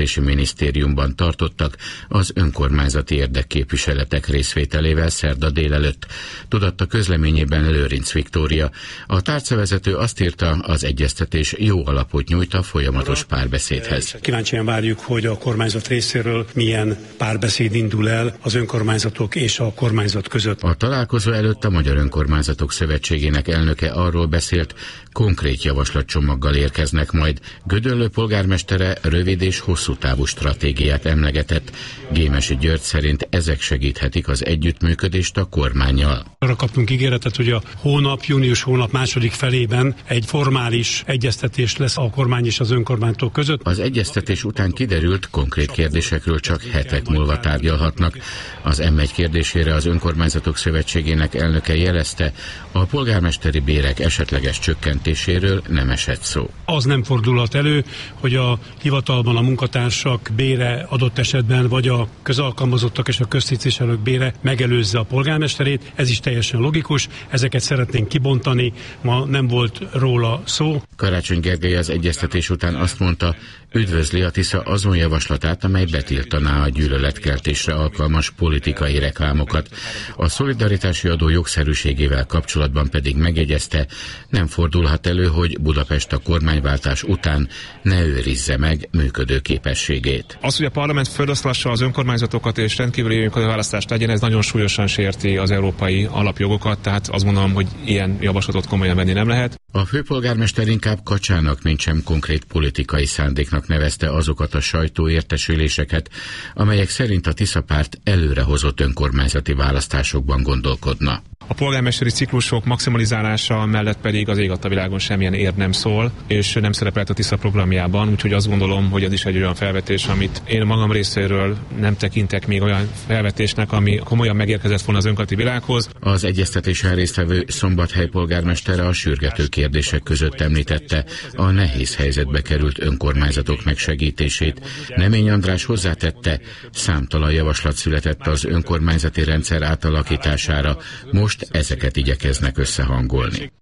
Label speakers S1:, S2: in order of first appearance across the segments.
S1: minisztériumban tartottak az önkormányzati érdekképviseletek részvételével szerda délelőtt, tudatta közleményében Lőrinc Viktória. A tárcavezető azt írta, az egyeztetés jó alapot nyújt a folyamatos párbeszédhez.
S2: Kíváncsian várjuk, hogy a kormányzat részéről milyen párbeszéd indul el az önkormányzatok és a kormányzat között.
S1: A találkozó előtt a Magyar Önkormányzatok Szövetségének elnöke arról beszélt, konkrét javaslatcsomaggal érkeznek majd. Gödöllő polgármestere rövid és hosszú távú stratégiát emlegetett. Gémesi György szerint ezek segíthetik az együttműködést a kormánnyal.
S2: Arra kaptunk ígéretet, hogy a június hónap második felében egy formális egyeztetés lesz a kormány és az önkormányzatok között.
S1: Az egyeztetés után kiderült, konkrét kérdésekről csak hetek múlva tárgyalhatnak. Az M1 kérdésére az Önkormányzatok Szövetségének elnöke jelezte, a polgármesteri bérek esetleges csökkentéséről nem esett szó.
S2: Az nem fordulhat elő, hogy a hivatalban a munkatársak bére adott esetben, vagy a közalkalmazottak és a köztisztviselők bére megelőzze a polgármesterét. Ez is teljesen logikus, ezeket szeretnénk kibontani, ma nem volt róla szó.
S1: Karácsony Gergely az egyeztetés után azt mondta, üdvözli a Tisza azon javaslatát, amely betiltaná a gyűlöletkeltésre alkalmas politikai reklámokat. A szolidaritási adó jogszerűségével kapcsolatban pedig megjegyezte, nem fordulhat elő, hogy Budapest a kormányváltás után ne őrizze meg működőképességét.
S3: Az, hogy a parlament föloszlassa az önkormányzatokat és rendkívüli választást legyen, ez nagyon súlyosan sérti az európai alapjogokat, tehát azt gondolom, hogy ilyen javaslatot komolyan venni nem lehet.
S1: A főpolgármester inkább kacsának, mint sem konkrét politikai szándéknak nevezte azokat a sajtóértesüléseket, amelyek szerint a Tisza párt előrehozott önkormányzati választásokban gondolkodna.
S3: A polgármesteri ciklusok maximalizálása mellett pedig az ég adta világon semmilyen érv nem szól, és nem szerepelt a Tisza programjában, úgyhogy azt gondolom, hogy ez is egy olyan felvetés, amit én magam részéről nem tekintek még olyan felvetésnek, ami komolyan megérkezett volna az önkormányzati világhoz.
S1: Az egyeztetésen résztvevő Szombathely polgármestere a sürgető kérdések között említette a nehéz helyzetbe került önkormányzatok megsegítését. Nemény András hozzátette, számtalan javaslat született az önkormányzati rendszer átalakítására, most ezeket igyekeznek összehangolni.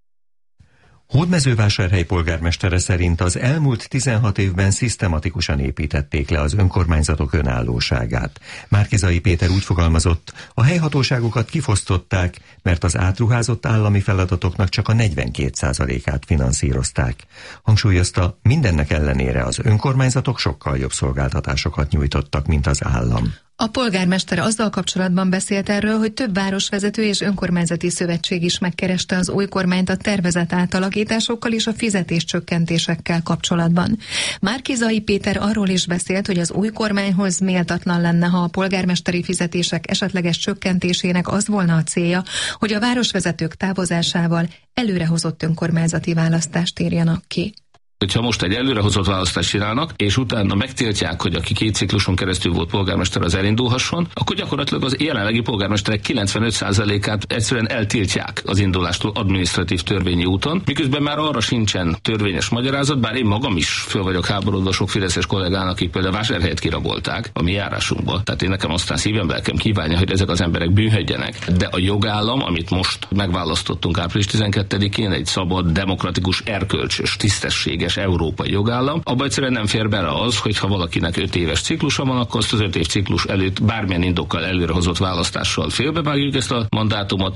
S4: Hódmezővásárhely polgármestere szerint az elmúlt 16 évben szisztematikusan építették le az önkormányzatok önállóságát. Márki-Zay Péter úgy fogalmazott, a helyhatóságokat kifosztották, mert az átruházott állami feladatoknak csak a 42%-át finanszírozták. Hangsúlyozta, mindennek ellenére az önkormányzatok sokkal jobb szolgáltatásokat nyújtottak, mint az állam.
S5: A polgármester azzal kapcsolatban beszélt erről, hogy több városvezető és önkormányzati szövetség is megkereste az új kormányt a tervezett átalakításokkal és a fizetéscsökkentésekkel kapcsolatban. Márki-Zay Péter arról is beszélt, hogy az új kormányhoz méltatlan lenne, ha a polgármesteri fizetések esetleges csökkentésének az volna a célja, hogy a városvezetők távozásával előrehozott önkormányzati választást írjanak ki.
S6: Hogyha most egy előrehozott választást csinálnak, és utána megtiltják, hogy aki 2 cikluson keresztül volt polgármester, az elindulhasson, akkor gyakorlatilag az jelenlegi polgármesterek 95%-át egyszerűen eltiltják az indulástól adminisztratív törvényi úton, miközben már arra sincsen törvényes magyarázat, bár én magam is föl vagyok háborodva sok fideszes kollégának, akik például Vásárhelyet kirabolták a mi járásunkba. Tehát én nekem aztán szívem, lelkem kívánja, hogy ezek az emberek bűnhődjenek. De a jogállam, amit most megválasztottunk április 12-én, egy szabad, demokratikus, erkölcsös, tisztességes európai jogállam, abban egyszerűen nem fér bele az, hogy ha valakinek 5 éves ciklusa van, akkor azt az 5 év ciklus előtt bármilyen indokkal előrehozott választással félbevágjuk ezt a mandátumot.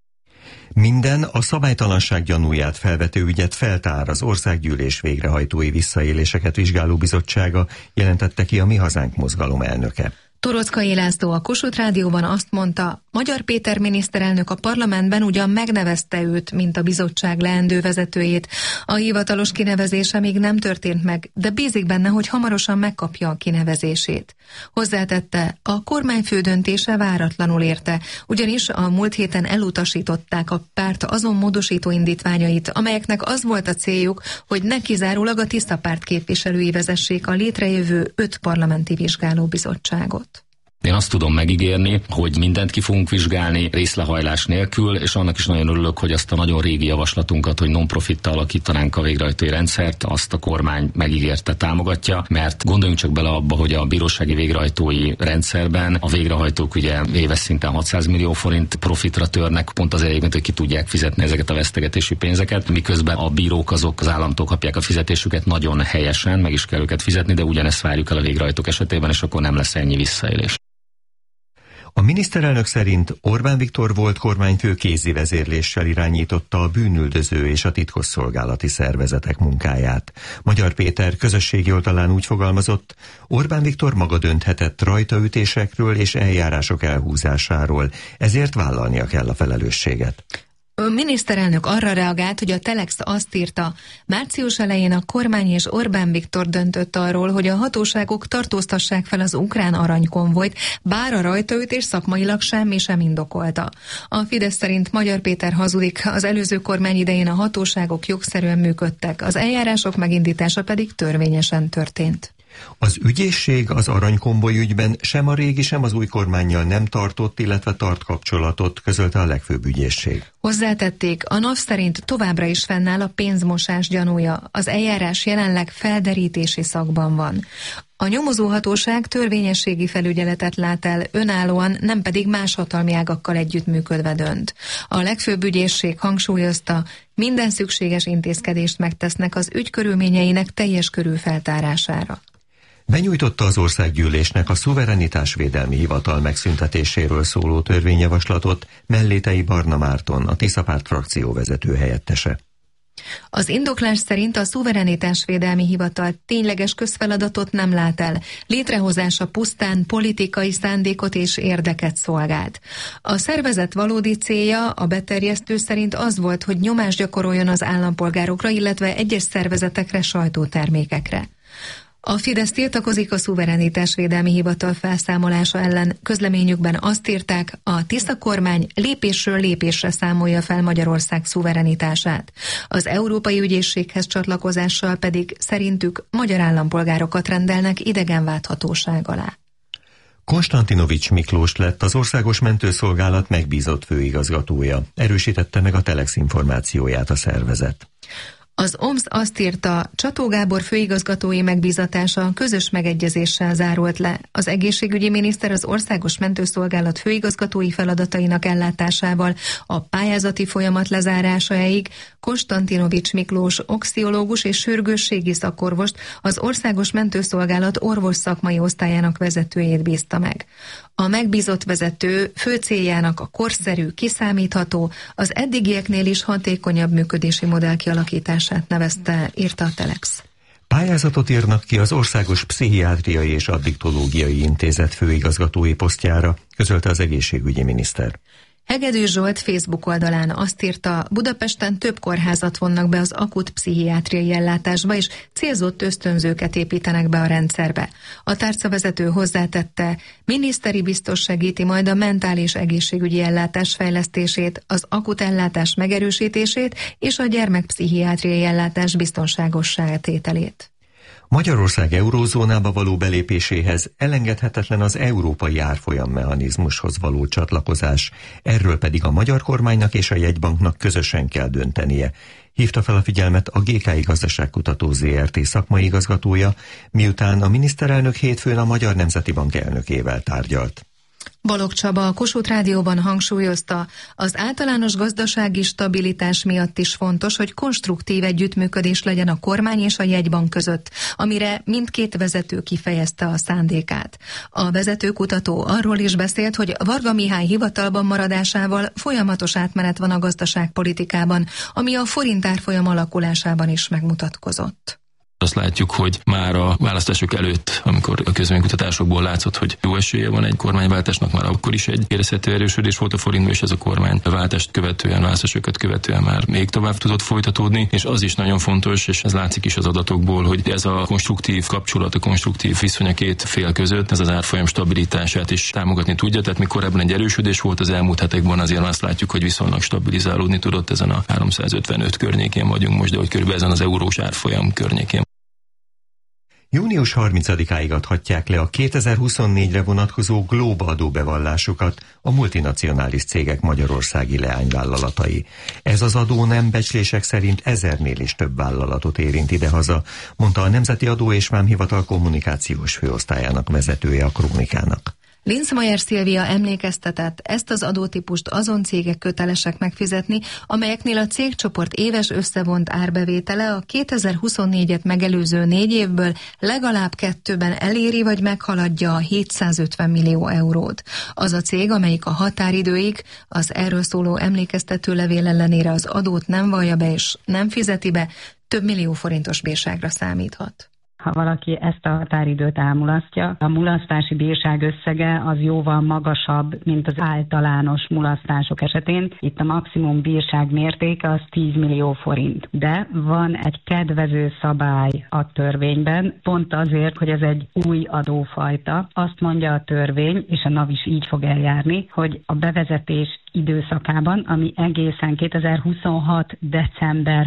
S4: Minden a szabálytalanság gyanúját felvető ügyet feltár az Országgyűlés végrehajtói visszaéléseket vizsgáló bizottsága, jelentette ki a Mi Hazánk mozgalom elnöke.
S5: Toroczkai László a Kossuth Rádióban azt mondta, Magyar Péter miniszterelnök a parlamentben ugyan megnevezte őt, mint a bizottság leendő vezetőjét. A hivatalos kinevezése még nem történt meg, de bízik benne, hogy hamarosan megkapja a kinevezését. Hozzátette, a kormányfő döntése váratlanul érte, ugyanis a múlt héten elutasították a párt azon módosító indítványait, amelyeknek az volt a céljuk, hogy ne kizárólag a Tisza párt képviselői vezessék a létrejövő 5 parlamenti vizsgálóbizottságot.
S6: Én azt tudom megígérni, hogy mindent ki fogunk vizsgálni részlehajlás nélkül, és annak is nagyon örülök, hogy azt a nagyon régi javaslatunkat, hogy non-profittal alakítanánk a végrehajtói rendszert, azt a kormány megígérte, támogatja, mert gondoljunk csak bele abba, hogy a bírósági végrehajtói rendszerben a végrehajtók ugye éves szinten 600 millió forint profitra törnek, pont azért, hogy ki tudják fizetni ezeket a vesztegetési pénzeket, miközben a bírók azok az államtól kapják a fizetésüket nagyon helyesen, meg is kell őket fizetni, de ugyanezt várjuk el a végrehajtók esetében, és akkor nem lesz ennyi visszaélés.
S4: A miniszterelnök szerint Orbán Viktor volt kormányfő kézi vezérléssel irányította a bűnüldöző és a titkosszolgálati szervezetek munkáját. Magyar Péter közösségi oldalán úgy fogalmazott, Orbán Viktor maga dönthetett rajtaütésekről és eljárások elhúzásáról, ezért vállalnia kell a felelősséget.
S5: A miniszterelnök arra reagált, hogy a Telex azt írta, március elején a kormány és Orbán Viktor döntött arról, hogy a hatóságok tartóztassák fel az ukrán aranykonvojt, bár a rajtaütés szakmailag semmi sem indokolta. A Fidesz szerint Magyar Péter hazudik, az előző kormány idején a hatóságok jogszerűen működtek, az eljárások megindítása pedig törvényesen történt.
S4: Az ügyészség az aranykonvoj ügyben sem a régi, sem az új kormánnyal nem tartott, illetve tart kapcsolatot, közölte a legfőbb ügyészség.
S5: Hozzátették, a NAV szerint továbbra is fennáll a pénzmosás gyanúja. Az eljárás jelenleg felderítési szakban van. A nyomozóhatóság törvényességi felügyeletet lát el önállóan, nem pedig más hatalmi ágakkal együttműködve dönt. A legfőbb ügyészség hangsúlyozta, minden szükséges intézkedést megtesznek az ügy körülményeinek teljes körű feltárására.
S4: Benyújtotta az Országgyűlésnek a Szuverenitásvédelmi Hivatal megszüntetéséről szóló törvényjavaslatot Mellétei Barna Márton, a Tiszapárt frakcióvezető helyettese.
S5: Az indoklás szerint a Szuverenitásvédelmi Hivatal tényleges közfeladatot nem lát el, létrehozása pusztán politikai szándékot és érdeket szolgált. A szervezet valódi célja a beterjesztő szerint az volt, hogy nyomást gyakoroljon az állampolgárokra, illetve egyes szervezetekre, sajtótermékekre. A Fidesz tiltakozik a Szuverenitásvédelmi Hivatal felszámolása ellen. Közleményükben azt írták, a Tisza kormány lépésről lépésre számolja fel Magyarország szuverenitását. Az Európai Ügyészséghez csatlakozással pedig szerintük magyar állampolgárokat rendelnek idegenválthatóság alá.
S4: Konstantinovics Miklós lett az Országos Mentőszolgálat megbízott főigazgatója. Erősítette meg a Telex információját a szervezet.
S5: Az OMS azt írta, Csató Gábor főigazgatói megbízatása közös megegyezéssel zárult le. Az egészségügyi miniszter az Országos Mentőszolgálat főigazgatói feladatainak ellátásával a pályázati folyamat lezárásáig Konstantinovics Miklós oxiológus és sürgősségi szakorvost, az Országos Mentőszolgálat orvos szakmai osztályának vezetőjét bízta meg. A megbízott vezető fő céljának a korszerű, kiszámítható, az eddigieknél is hatékonyabb működési modell kialakítását nevezte, írta a Telex.
S4: Pályázatot írnak ki az Országos Pszichiátriai és Addiktológiai Intézet főigazgatói posztjára, közölte az egészségügyi miniszter.
S5: Hegedű Zsolt Facebook oldalán azt írta, Budapesten több kórházat vonnak be az akut pszichiátriai ellátásba, és célzott ösztönzőket építenek be a rendszerbe. A tárcavezető hozzátette, miniszteri biztos segíti majd a mentális egészségügyi ellátás fejlesztését, az akut ellátás megerősítését és a gyermekpszichiátriai ellátás biztonságosság tételét.
S4: Magyarország eurózónába való belépéséhez elengedhetetlen az európai árfolyammechanizmushoz való csatlakozás, erről pedig a magyar kormánynak és a jegybanknak közösen kell döntenie. Hívta fel a figyelmet a GKI Gazdaságkutató ZRT szakmai igazgatója, miután a miniszterelnök hétfőn a Magyar Nemzeti Bank elnökével tárgyalt.
S5: Balogh Csaba a Kossuth Rádióban hangsúlyozta, az általános gazdasági stabilitás miatt is fontos, hogy konstruktív együttműködés legyen a kormány és a jegybank között, amire mindkét vezető kifejezte a szándékát. A vezetőkutató arról is beszélt, hogy Varga Mihály hivatalban maradásával folyamatos átmenet van a gazdaságpolitikában, ami a forint árfolyam alakulásában is megmutatkozott.
S7: Azt látjuk, hogy már a választások előtt, amikor a közvéleménykutatásokból látszott, hogy jó esélye van egy kormányváltásnak, már akkor is egy érezhető erősödés volt a forintban, és ez a kormányváltást követően, választásokat követően már még tovább tudott folytatódni, és az is nagyon fontos, és ez látszik is az adatokból, hogy ez a konstruktív kapcsolat, a konstruktív viszony a két fél között, ez az árfolyam stabilitását is támogatni tudja, tehát mikor korábban egy erősödés volt az elmúlt hetekben, azért azt látjuk, hogy viszonylag stabilizálódni tudott, ezen a 355 környékén vagyunk most, de hogy körülbelül ezen az eurós árfolyam környékén.
S4: Június 30-áig adhatják le a 2024-re vonatkozó Globe adóbevallásokat a multinacionális cégek magyarországi leányvállalatai. Ez az adó nem becslések szerint 1000-nél is több vállalatot érint idehaza, mondta a Nemzeti Adó és Vámhivatal kommunikációs főosztályának vezetője a Krónikának.
S5: Linzmayer Szilvia emlékeztetett, ezt az adótípust azon cégek kötelesek megfizetni, amelyeknél a cégcsoport éves összevont árbevétele a 2024-et megelőző 4 évből legalább 2-ben eléri vagy meghaladja a 750 millió eurót. Az a cég, amelyik a határidőig az erről szóló emlékeztető levél ellenére az adót nem vallja be és nem fizeti be, több millió forintos bírságra számíthat.
S8: Ha valaki ezt a határidőt elmulasztja, a mulasztási bírság összege az jóval magasabb, mint az általános mulasztások esetén. Itt a maximum bírság mértéke az 10 millió forint. De van egy kedvező szabály a törvényben, pont azért, hogy ez egy új adófajta. Azt mondja a törvény, és a NAV is így fog eljárni, hogy a bevezetés időszakában, ami egészen 2026. december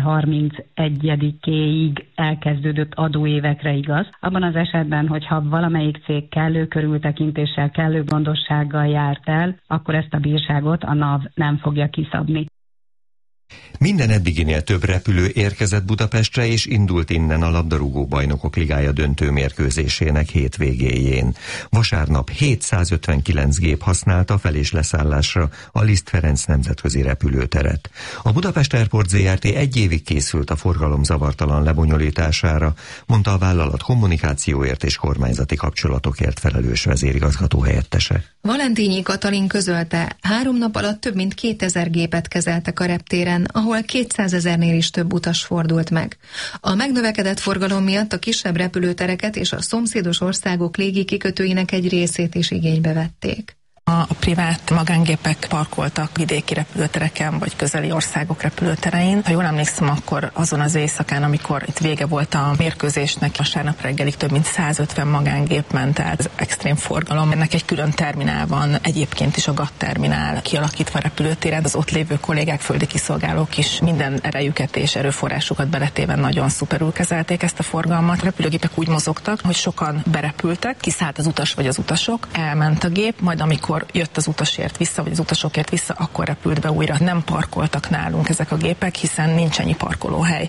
S8: 31-éig elkezdődött adóévekre igaz. Abban az esetben, hogyha valamelyik cég kellő körültekintéssel, kellő gondossággal járt el, akkor ezt a bírságot a NAV nem fogja kiszabni.
S4: Minden eddiginél több repülő érkezett Budapestre, és indult innen a labdarúgó bajnokok ligája döntő mérkőzésének hétvégéjén. Vasárnap 759 gép használta fel- és leszállásra a Liszt Ferenc nemzetközi repülőteret. A Budapest Airport Zrt. 1 évig készült a forgalom zavartalan lebonyolítására, mondta a vállalat kommunikációért és kormányzati kapcsolatokért felelős vezérigazgató helyettese.
S5: Valentínyi Katalin közölte, 3 nap alatt több mint 2000 gépet kezeltek a reptéren, ahol 200 000-nél is több utas fordult meg. A megnövekedett forgalom miatt a kisebb repülőtereket és a szomszédos országok légi kikötőinek egy részét is igénybe vették.
S9: A privát magángépek parkoltak vidéki repülőtereken, vagy közeli országok repülőterein. Ha jól emlékszem, akkor azon az éjszakán, amikor itt vége volt a mérkőzésnek, vasárnap reggelig több mint 150 magángép ment el. Ez extrém forgalom. Ennek egy külön terminál van, egyébként is a GATT terminál kialakítva a repülőtéren. Az ott lévő kollégák, földi kiszolgálók is minden erejüket és erőforrásukat beletéve nagyon szuperül kezelték ezt a forgalmat. A repülőgépek úgy mozogtak, hogy sokan berepültek, kiszállt az utas vagy az utasok, elment a gép, majd amikor jött az utasért vissza, vagy az utasokért vissza, akkor repült be újra. Nem parkoltak nálunk ezek a gépek, hiszen nincs ennyi parkolóhely.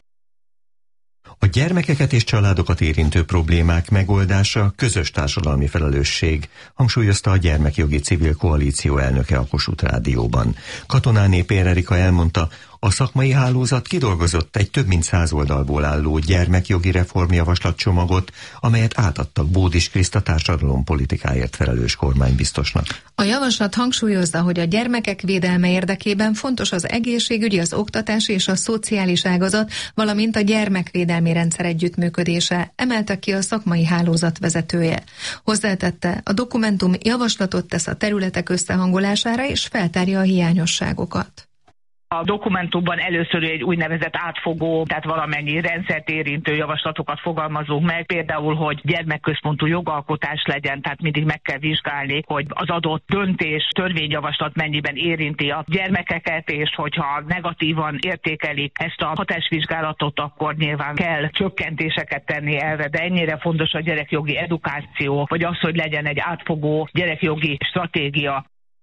S4: A gyermekeket és családokat érintő problémák megoldása közös társadalmi felelősség, hangsúlyozta a Gyermekjogi Civil Koalíció elnöke a Kossuth Rádióban. Katonáné Pér Erika elmondta, a szakmai hálózat kidolgozott egy több mint 100 oldalból álló gyermekjogi reformjavaslatcsomagot, amelyet átadtak Bódis Kriszta társadalompolitikáért felelős kormánybiztosnak.
S5: A javaslat hangsúlyozza, hogy a gyermekek védelme érdekében fontos az egészségügyi, az oktatási és a szociális ágazat, valamint a gyermekvédelmi rendszer együttműködése, emelte ki a szakmai hálózat vezetője. Hozzátette, a dokumentum javaslatot tesz a területek összehangolására és feltárja a hiányosságokat.
S10: A dokumentumban először egy úgynevezett átfogó, tehát valamennyi rendszert érintő javaslatokat fogalmazunk meg, például, hogy gyermekközpontú jogalkotás legyen, tehát mindig meg kell vizsgálni, hogy az adott döntés, törvényjavaslat mennyiben érinti a gyermekeket, és hogyha negatívan értékelik ezt a hatásvizsgálatot, akkor nyilván kell csökkentéseket tenni erre, de ennyire fontos a gyerekjogi edukáció, vagy az, hogy legyen egy átfogó gyerekjogi stratégia.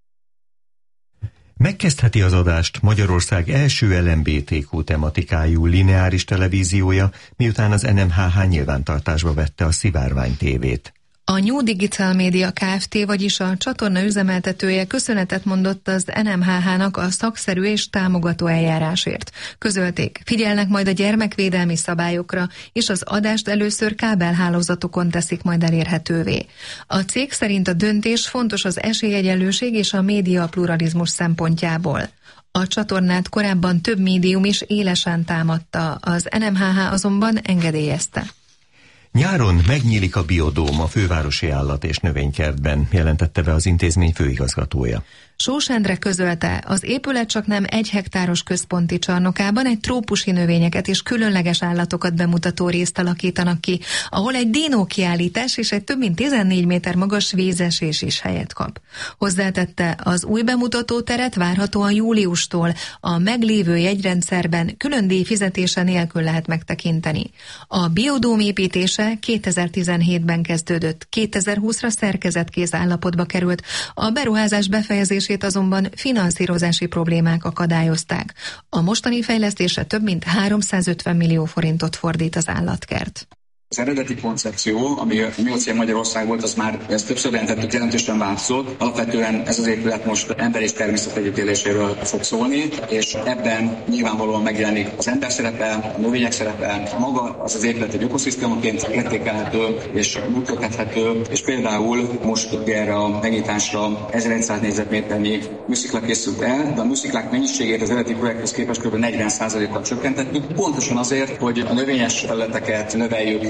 S4: Megkezdheti az adást Magyarország első LMBTQ tematikájú lineáris televíziója, miután az NMHH nyilvántartásba vette a Szivárvány TV-t.
S5: A New Digital Media Kft., vagyis a csatorna üzemeltetője köszönetet mondott az NMHH-nak a szakszerű és támogató eljárásért. Közölték, figyelnek majd a gyermekvédelmi szabályokra, és az adást először kábelhálózatokon teszik majd elérhetővé. A cég szerint a döntés fontos az esélyegyenlőség és a média pluralizmus szempontjából. A csatornát korábban több médium is élesen támadta, az NMHH azonban engedélyezte.
S4: Nyáron megnyílik a biodóm a fővárosi állat- és növénykertben, jelentette be az intézmény főigazgatója.
S5: Sós Endre közölte, az épület csak nem 1 hektáros központi csarnokában egy trópusi növényeket és különleges állatokat bemutató részt alakítanak ki, ahol egy dinókiállítás és egy több mint 14 méter magas vízesés is helyet kap. Hozzátette, az új bemutatóteret várhatóan júliustól a meglévő jegyrendszerben külön díj fizetése nélkül lehet megtekinteni. A biodóm építése 2017-ben kezdődött, 2020-ra szerkezetkész állapotba került, a beruházás befejezését azonban finanszírozási problémák akadályozták. A mostani fejlesztésre több mint 350 millió forintot fordít az állatkert.
S11: Az eredeti koncepció, ami 8 év Magyarország volt, az már, ezt többször jelentettük, jelentősen változott. Alapvetően ez az épület most ember és természet együttéléséről fog szólni, és ebben nyilvánvalóan megjelenik az ember szerepe, a növények szerepe, maga az épület egy ökoszisztémaként értékelhető és működtethető, és például most erre a megnyitásra 1100 négyzetméternyi műszikla készült el, de a műsziklák mennyiségét az eredeti projekthez képest kb. 40%-kal csökkentettük, pontosan azért, hogy a növényes területeket növeljük.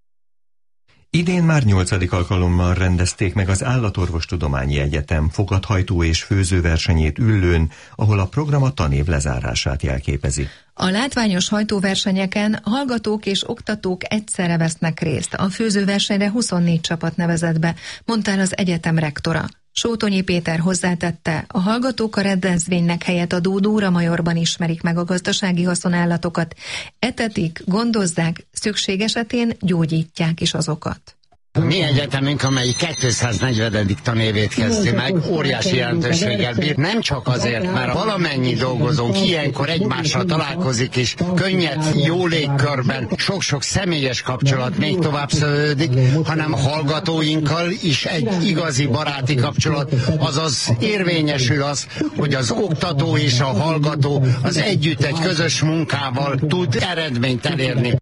S4: Idén már 8. alkalommal rendezték meg az Állatorvostudományi Egyetem fogadhajtó és főzőversenyét Üllőn, ahol a program a tanév lezárását jelképezi.
S5: A látványos hajtóversenyeken hallgatók és oktatók egyszerre vesznek részt. A főzőversenyre 24 csapat nevezett be, mondta el az egyetem rektora. Sótonyi Péter hozzátette, a hallgatók a rendezvénynek helyet adó Dóra-Majorban ismerik meg a gazdasági haszonállatokat, etetik, gondozzák, szükség esetén gyógyítják is azokat.
S12: Mi egyetemünk, amelyik 240. tanévét kezdi meg, óriási jelentőséggel bír. Nem csak azért, mert valamennyi dolgozónk ilyenkor egymással találkozik, és könnyed, jó légkörben, sok-sok személyes kapcsolat még tovább szövődik, hanem hallgatóinkkal is egy igazi baráti kapcsolat, azaz érvényesül az, hogy az oktató és a hallgató az együtt egy közös munkával tud eredményt elérni.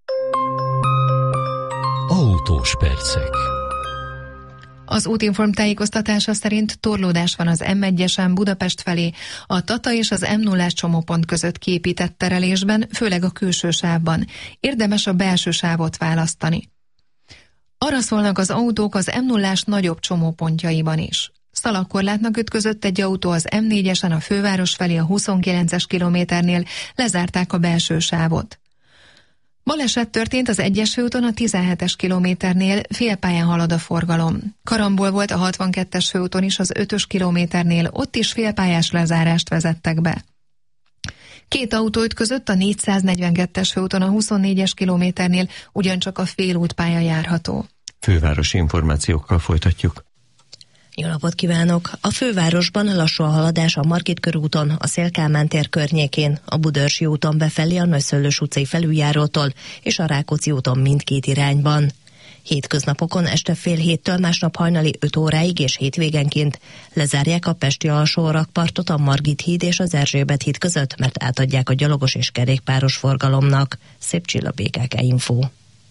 S13: Autós percek.
S5: Az Útinform tájékoztatása szerint torlódás van az M1-esen Budapest felé, a Tata és az M0-ás csomópont között kiépített terelésben, főleg a külső sávban. Érdemes a belső sávot választani. Arra szólnak az autók az M0-ás nagyobb csomópontjaiban is. Szalagkorlátnak ütközött egy autó az M4-esen a főváros felé a 29-es kilométernél, lezárták a belső sávot. Baleset történt az 1-es főúton a 17-es kilométernél, félpályán halad a forgalom. Karambol volt a 62-es főúton is az 5-ös kilométernél, ott is félpályás lezárást vezettek be. 2 autó ütközött a 442-es főúton a 24-es kilométernél, ugyancsak a félútpálya járható.
S4: Fővárosi információkkal folytatjuk.
S14: Jó napot kívánok! A fővárosban lassú a haladás a Margit körúton, a Széll-Kálmán tér környékén, a Budaörsi úton befelé a Nagyszőlős utcai felüljárótól és a Rákóczi úton mindkét irányban. Hétköznapokon este fél 7-től másnap hajnali 5 óráig és hétvégenként lezárják a pesti alsó rakpartot a Margit híd és az Erzsébet híd között, mert átadják a gyalogos és kerékpáros forgalomnak. Szép Csilla, BKK Info.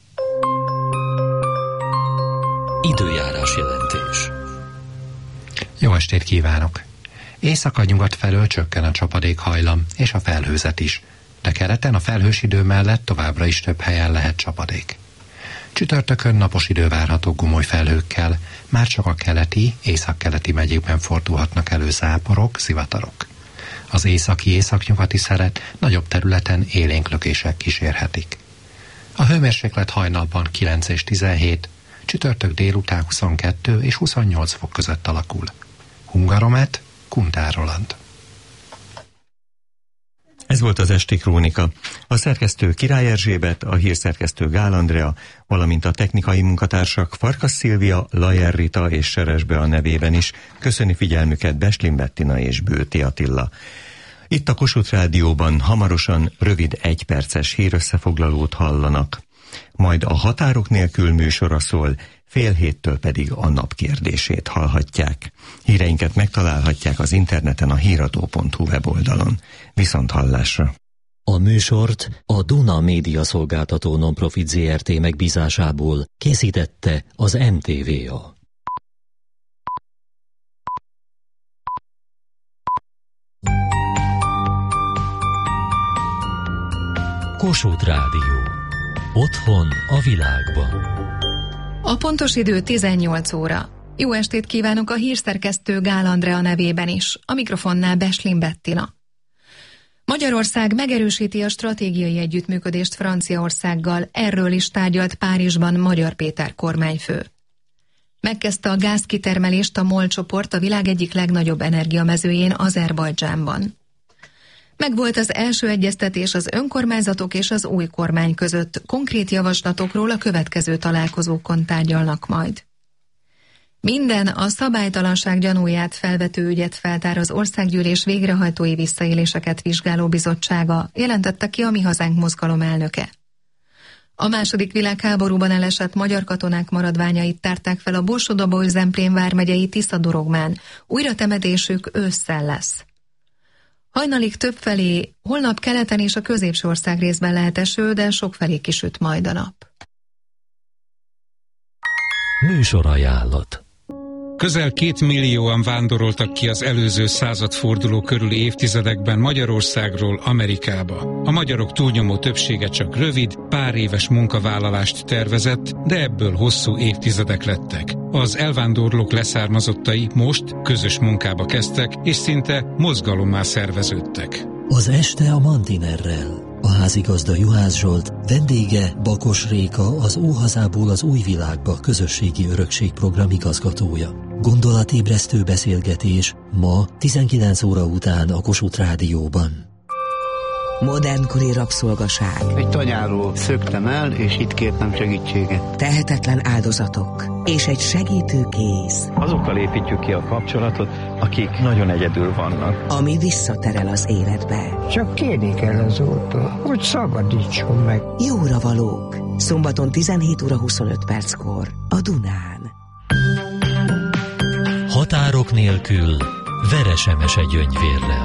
S13: Időjárás jelentés.
S15: Jó estét kívánok! Észak-nyugat felől csökken a csapadékhajlam, és a felhőzet is, de keleten a felhős idő mellett továbbra is több helyen lehet csapadék. Csütörtökön napos idő várható gomoly felhőkkel, már csak a keleti, északkeleti megyékben fordulhatnak elő záporok, zivatarok. Az északi-északnyugati szeret nagyobb területen élénk lökések kísérhetik. A hőmérséklet hajnalban 9 és 17, csütörtök délután 22 és 28 fok között alakul. Hungaromet, Kuntár Roland.
S4: Ez volt az esti krónika. A szerkesztő Király Erzsébet, a hírszerkesztő Gál Andrea, valamint a technikai munkatársak Farkas Szilvia, Lajer Rita és Seres Bea nevében is köszöni figyelmüket Beslin Bettina és Bőti Attila. Itt a Kossuth Rádióban hamarosan rövid 1 perces hírösszefoglalót hallanak. Majd a Határok nélkül műsora szól, 6:30 pedig a nap kérdését hallhatják. Híreinket megtalálhatják az interneten a hiradó.hu weboldalon. Viszont hallásra!
S13: A műsort a Duna Média Szolgáltató Nonprofit Zrt. Megbízásából készítette az MTVA. Kossuth Rádió. Otthon a világban.
S5: A pontos idő 18 óra. Jó estét kívánok a hírszerkesztő Gál Andrea nevében is. A mikrofonnál Beslin Bettina. Magyarország megerősíti a stratégiai együttműködést Franciaországgal, erről is tárgyalt Párizsban Magyar Péter kormányfő. Megkezdte a gázkitermelést a MOL csoport a világ egyik legnagyobb energiamezőjén, Azerbajdzsánban. Megvolt az első egyeztetés az önkormányzatok és az új kormány között. Konkrét javaslatokról a következő találkozókon tárgyalnak majd. Minden a szabálytalanság gyanúját felvető ügyet feltár az Országgyűlés végrehajtói visszaéléseket vizsgáló bizottsága, jelentette ki a Mi Hazánk mozgalom elnöke. A II. Világháborúban elesett magyar katonák maradványait tárták fel a Borsod-Abaúj-Zemplén vármegyei Tiszadorogmán. Újratemetésük ősszel lesz. Hajnalig többfelé, holnap keleten és a középső ország részben lehet eső, de sokfelé kisüt majd a nap.
S13: Műsorajánlat.
S16: Közel 2 millióan vándoroltak ki az előző századforduló körüli évtizedekben Magyarországról Amerikába. A magyarok túlnyomó többsége csak rövid, pár éves munkavállalást tervezett, de ebből hosszú évtizedek lettek. Az elvándorlók leszármazottai most közös munkába kezdtek, és szinte mozgalommá szerveződtek.
S13: Az este a Mantinerrel. A házigazda Juhász Zsolt, vendége Bakos Réka, az Óhazából az új világba közösségi örökségprogram igazgatója. Gondolatébresztő beszélgetés ma 19 óra után a Kossuth Rádióban.
S17: Modernkori rabszolgaság.
S18: Egy tanyáról szöktem el, és itt kértem segítséget.
S17: Tehetetlen áldozatok. És egy segítő kéz.
S19: Azokkal építjük ki a kapcsolatot, akik nagyon egyedül vannak.
S17: Ami visszaterel az életbe.
S20: Csak kérni kell az Úrtól, hogy szabadítson meg.
S17: Jóra valók. Szombaton 17 óra 25 perckor a Dunán.
S13: Határok nélkül Veresemese Gyöngyvérrel.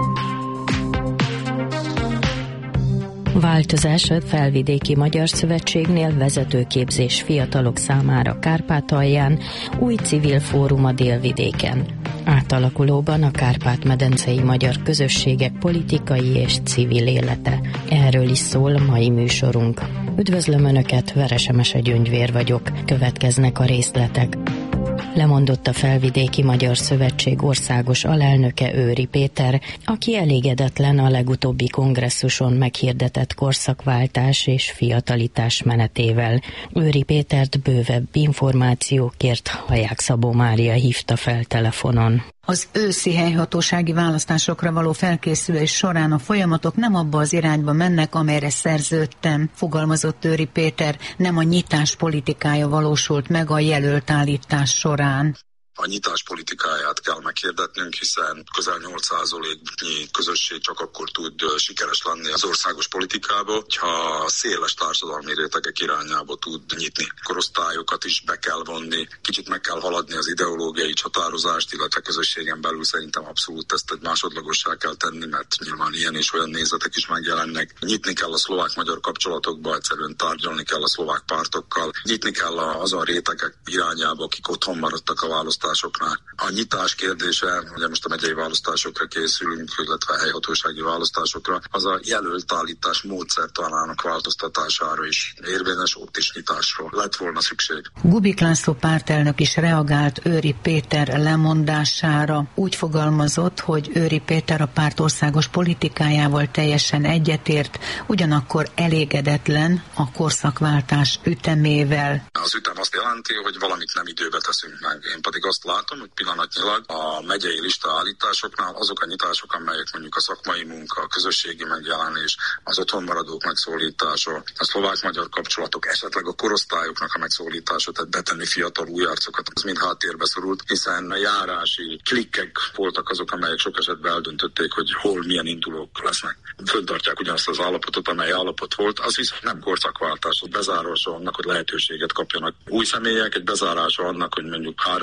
S21: Változás a Felvidéki Magyar Szövetségnél, vezetőképzés fiatalok számára Kárpátalján, új civil fórum a Délvidéken. Átalakulóban a Kárpát-medencei magyar közösségek politikai és civil élete. Erről is szól mai műsorunk. Üdvözlöm Önöket, Veresemese Gyöngyvér vagyok. Következnek a részletek. Lemondott a Felvidéki Magyar Szövetség országos alelnöke, Őry Péter, aki elégedetlen a legutóbbi kongresszuson meghirdetett korszakváltás és fiatalitás menetével. Őry Pétert bővebb információkért Haják Szabó Mária hívta fel telefonon.
S22: Az őszi helyhatósági választásokra való felkészülés során a folyamatok nem abba az irányba mennek, amelyre szerződtem, fogalmazott Őry Péter, nem a nyitás politikája valósult meg a jelölt állítás során.
S23: A nyitás politikáját kell meghirdetnünk, hiszen közel 8%-nyi közösség csak akkor tud sikeres lenni az országos politikába, hogyha széles társadalmi rétegek irányába tud nyitni. Korosztályokat is be kell vonni, kicsit meg kell haladni az ideológiai csatározást, illetve közösségen belül szerintem abszolút ezt egy másodlagossá kell tenni, mert nyilván ilyen és olyan nézetek is megjelennek. Nyitni kell a szlovák-magyar kapcsolatokba, egyszerűen tárgyalni kell a szlovák pártokkal, nyitni kell azon rétegek irányába, akik otthon maradtak a választásoknál. A nyitás kérdése, ugye most a megyei választásokra készülünk, illetve a helyhatósági választásokra, az a jelölt állítás módszertanának változtatására is érvényes, ott is nyitásról lett volna szükség.
S22: Gubik László pártelnök is reagált Őry Péter lemondására. Úgy fogalmazott, hogy Őry Péter a párt országos politikájával teljesen egyetért, ugyanakkor elégedetlen a korszakváltás ütemével.
S23: Az ütem azt jelenti, hogy valamit nem időbe teszünk meg. Én pedig azt látom, hogy pillanatnyilag a megyei lista állításoknál azok a nyitások, amelyek mondjuk a szakmai munka, a közösségi megjelenés, az otthonmaradók megszólítása, a szlovák-magyar kapcsolatok, esetleg a korosztályoknak a megszólítása, tehát betenni fiatal új arcokat, az mind háttérbe szorult, hiszen a járási klikkek voltak azok, amelyek sok esetben eldöntötték, hogy hol milyen indulók lesznek. Föntartják ugyanazt az állapotot, amely állapot volt, az viszont nem korszakváltás, az bezárása annak, hogy lehetőséget kapjanak új személyek, egy bezárása annak, hogy mondjuk 3-4-5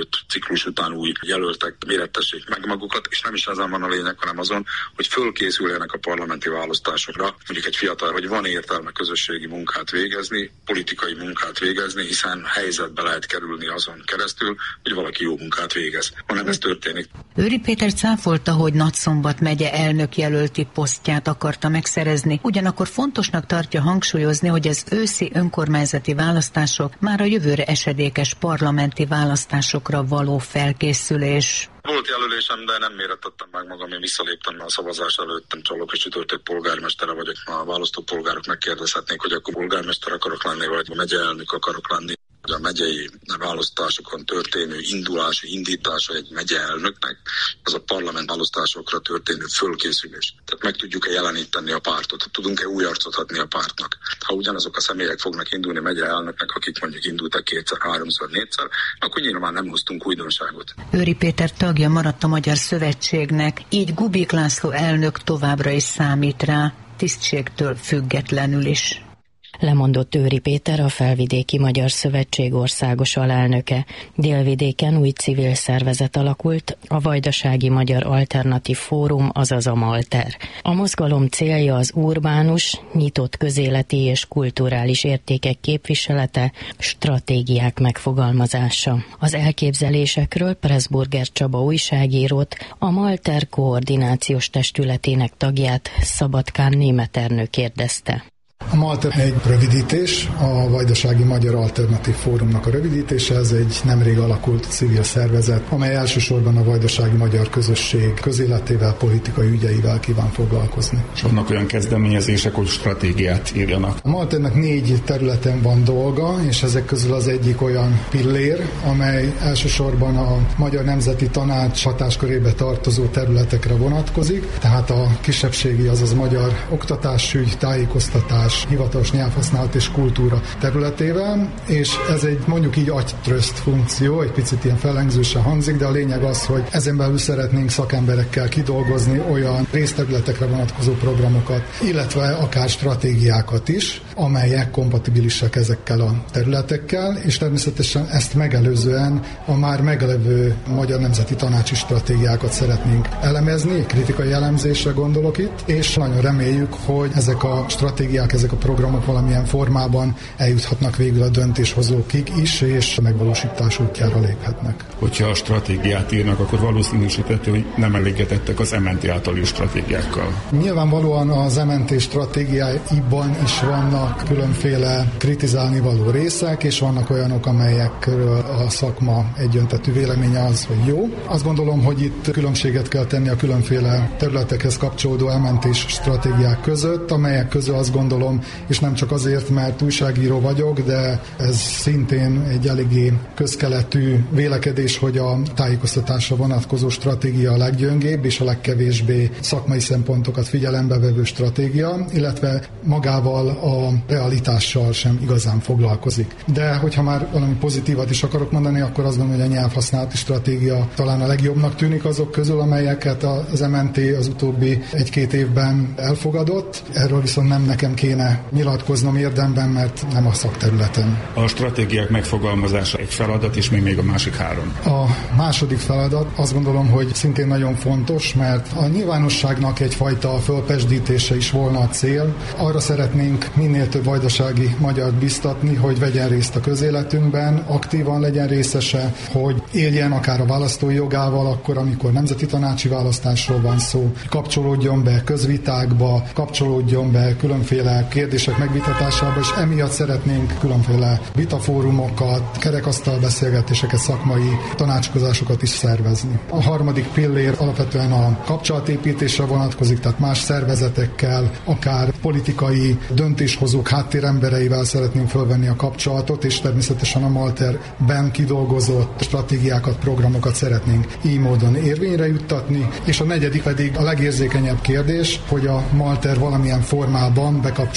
S23: ciklus után új jelöltek mérettessék meg magukat, és nem is ezen van a lényeg, hanem azon, hogy fölkészüljenek a parlamenti választásokra. Mondjuk egy fiatal, hogy van értelme közösségi munkát végezni, politikai munkát végezni, hiszen helyzetbe lehet kerülni azon keresztül, hogy valaki jó munkát végez. Hanem ez történik.
S22: Őri Péter cáfolta, hogy Nagyszombat megye elnök jelölti posztját akarta megszerezni, ugyanakkor fontosnak tartja hangsúlyozni, hogy az őszi önkormányzati választások már a jövőre esedékes parlamenti választásokra való felkészülés.
S23: Volt jelölésem, de nem mérettettem meg magam, én visszaléptem a szavazás előtt, Csaloka csütörtök polgármestere vagyok, a választópolgárok megkérdezhetnék, hogy akkor polgármester akarok lenni, vagy megyeelnök akarok lenni. A megyei választásokon történő indítása egy megyeelnöknek, az a parlament választásokra történő fölkészülés. Tehát meg tudjuk-e jeleníteni a pártot, tudunk-e új arcot adni a pártnak. Ha ugyanazok a személyek fognak indulni megyeelnöknek, akik mondjuk indultak 2-szer, 3-szor, 4-szer, akkor nyilván nem hoztunk újdonságot.
S22: Őri Péter tagja maradt a Magyar Szövetségnek, így Gubik László elnök továbbra is számít rá, tisztségtől függetlenül is.
S21: Lemondott Őri Péter, a Felvidéki Magyar Szövetség országos alelnöke. Délvidéken új civil szervezet alakult, a Vajdasági Magyar Alternatív Fórum, azaz a Malter. A mozgalom célja az urbánus, nyitott közéleti és kulturális értékek képviselete, stratégiák megfogalmazása. Az elképzelésekről Pressburger Csaba újságírót, a Malter koordinációs testületének tagját, Szabadkán Németh Ernő kérdezte.
S1: A Malter egy rövidítés, a Vajdasági Magyar Alternatív Fórumnak a rövidítése, ez egy nemrég alakult civil szervezet, amely elsősorban a vajdasági magyar közösség közéletével, politikai ügyeivel kíván foglalkozni.
S2: És vannak olyan kezdeményezések, hogy stratégiát írjanak.
S1: A Malternek 4 területen van dolga, és ezek közül az egyik olyan pillér, amely elsősorban a Magyar Nemzeti Tanács hatáskörébe tartozó területekre vonatkozik, tehát a kisebbségi, azaz magyar oktatásügy, tájékoztatás, hivatalos nyelvhasználat és kultúra területével, és ez egy mondjuk így agytröszt funkció, egy picit ilyen fellengzősen hangzik, de a lényeg az, hogy ezen belül szeretnénk szakemberekkel kidolgozni olyan részterületekre vonatkozó programokat, illetve akár stratégiákat is, amelyek kompatibilisek ezekkel a területekkel, és természetesen ezt megelőzően a már meglevő Magyar Nemzeti Tanácsi stratégiákat szeretnénk elemezni, kritikai elemzésre gondolok itt, és nagyon reméljük, hogy ezek a stratégiák, ezek a programok valamilyen formában eljuthatnak végül a döntéshozókig is, és a megvalósítás útjára léphetnek.
S2: Hogyha a stratégiát írnak, akkor valószínűsíthető, hogy nem elégedettek az MNT általi stratégiákkal.
S1: Nyilvánvalóan az MNT stratégiáiban is vannak különféle kritizálni való részek, és vannak olyanok, amelyekről a szakma egyöntetű véleménye az, hogy jó. Azt gondolom, hogy itt különbséget kell tenni a különféle területekhez kapcsolódó MNT stratégiák között, amelyek közül azt gondolom, és nem csak azért, mert újságíró vagyok, de ez szintén egy eléggé közkeletű vélekedés, hogy a tájékoztatásra vonatkozó stratégia a leggyöngébb és a legkevésbé szakmai szempontokat figyelembe vevő stratégia, illetve magával a realitással sem igazán foglalkozik. De hogyha már valami pozitívat is akarok mondani, akkor azt gondolom, hogy a nyelvhasználati stratégia talán a legjobbnak tűnik azok közül, amelyeket az MNT az utóbbi 1-2 évben elfogadott. Erről viszont nem nekem kéne nyilatkoznom érdemben, mert nem a szakterületem.
S2: A stratégiák megfogalmazása egy feladat, és még a másik 3.
S1: A második feladat azt gondolom, hogy szintén nagyon fontos, mert a nyilvánosságnak egyfajta fölpesdítése is volna a cél. Arra szeretnénk minél több vajdasági magyart biztatni, hogy vegyen részt a közéletünkben, aktívan legyen részese, hogy éljen akár a választói jogával, akkor, amikor nemzeti tanácsi választásról van szó, kapcsolódjon be közvitákba, kapcsolódjon be különféle kérdések megvitatásába, és emiatt szeretnénk különféle vitafórumokat, kerekasztal beszélgetéseket, szakmai tanácskozásokat is szervezni. A harmadik pillér alapvetően a kapcsolatépítésre vonatkozik, tehát más szervezetekkel, akár politikai döntéshozók háttérembereivel szeretnénk fölvenni a kapcsolatot, és természetesen a Malterben kidolgozott stratégiákat, programokat szeretnénk így módon érvényre juttatni, és a negyedik pedig a legérzékenyebb kérdés, hogy a Malter valamilyen formában bekapcsol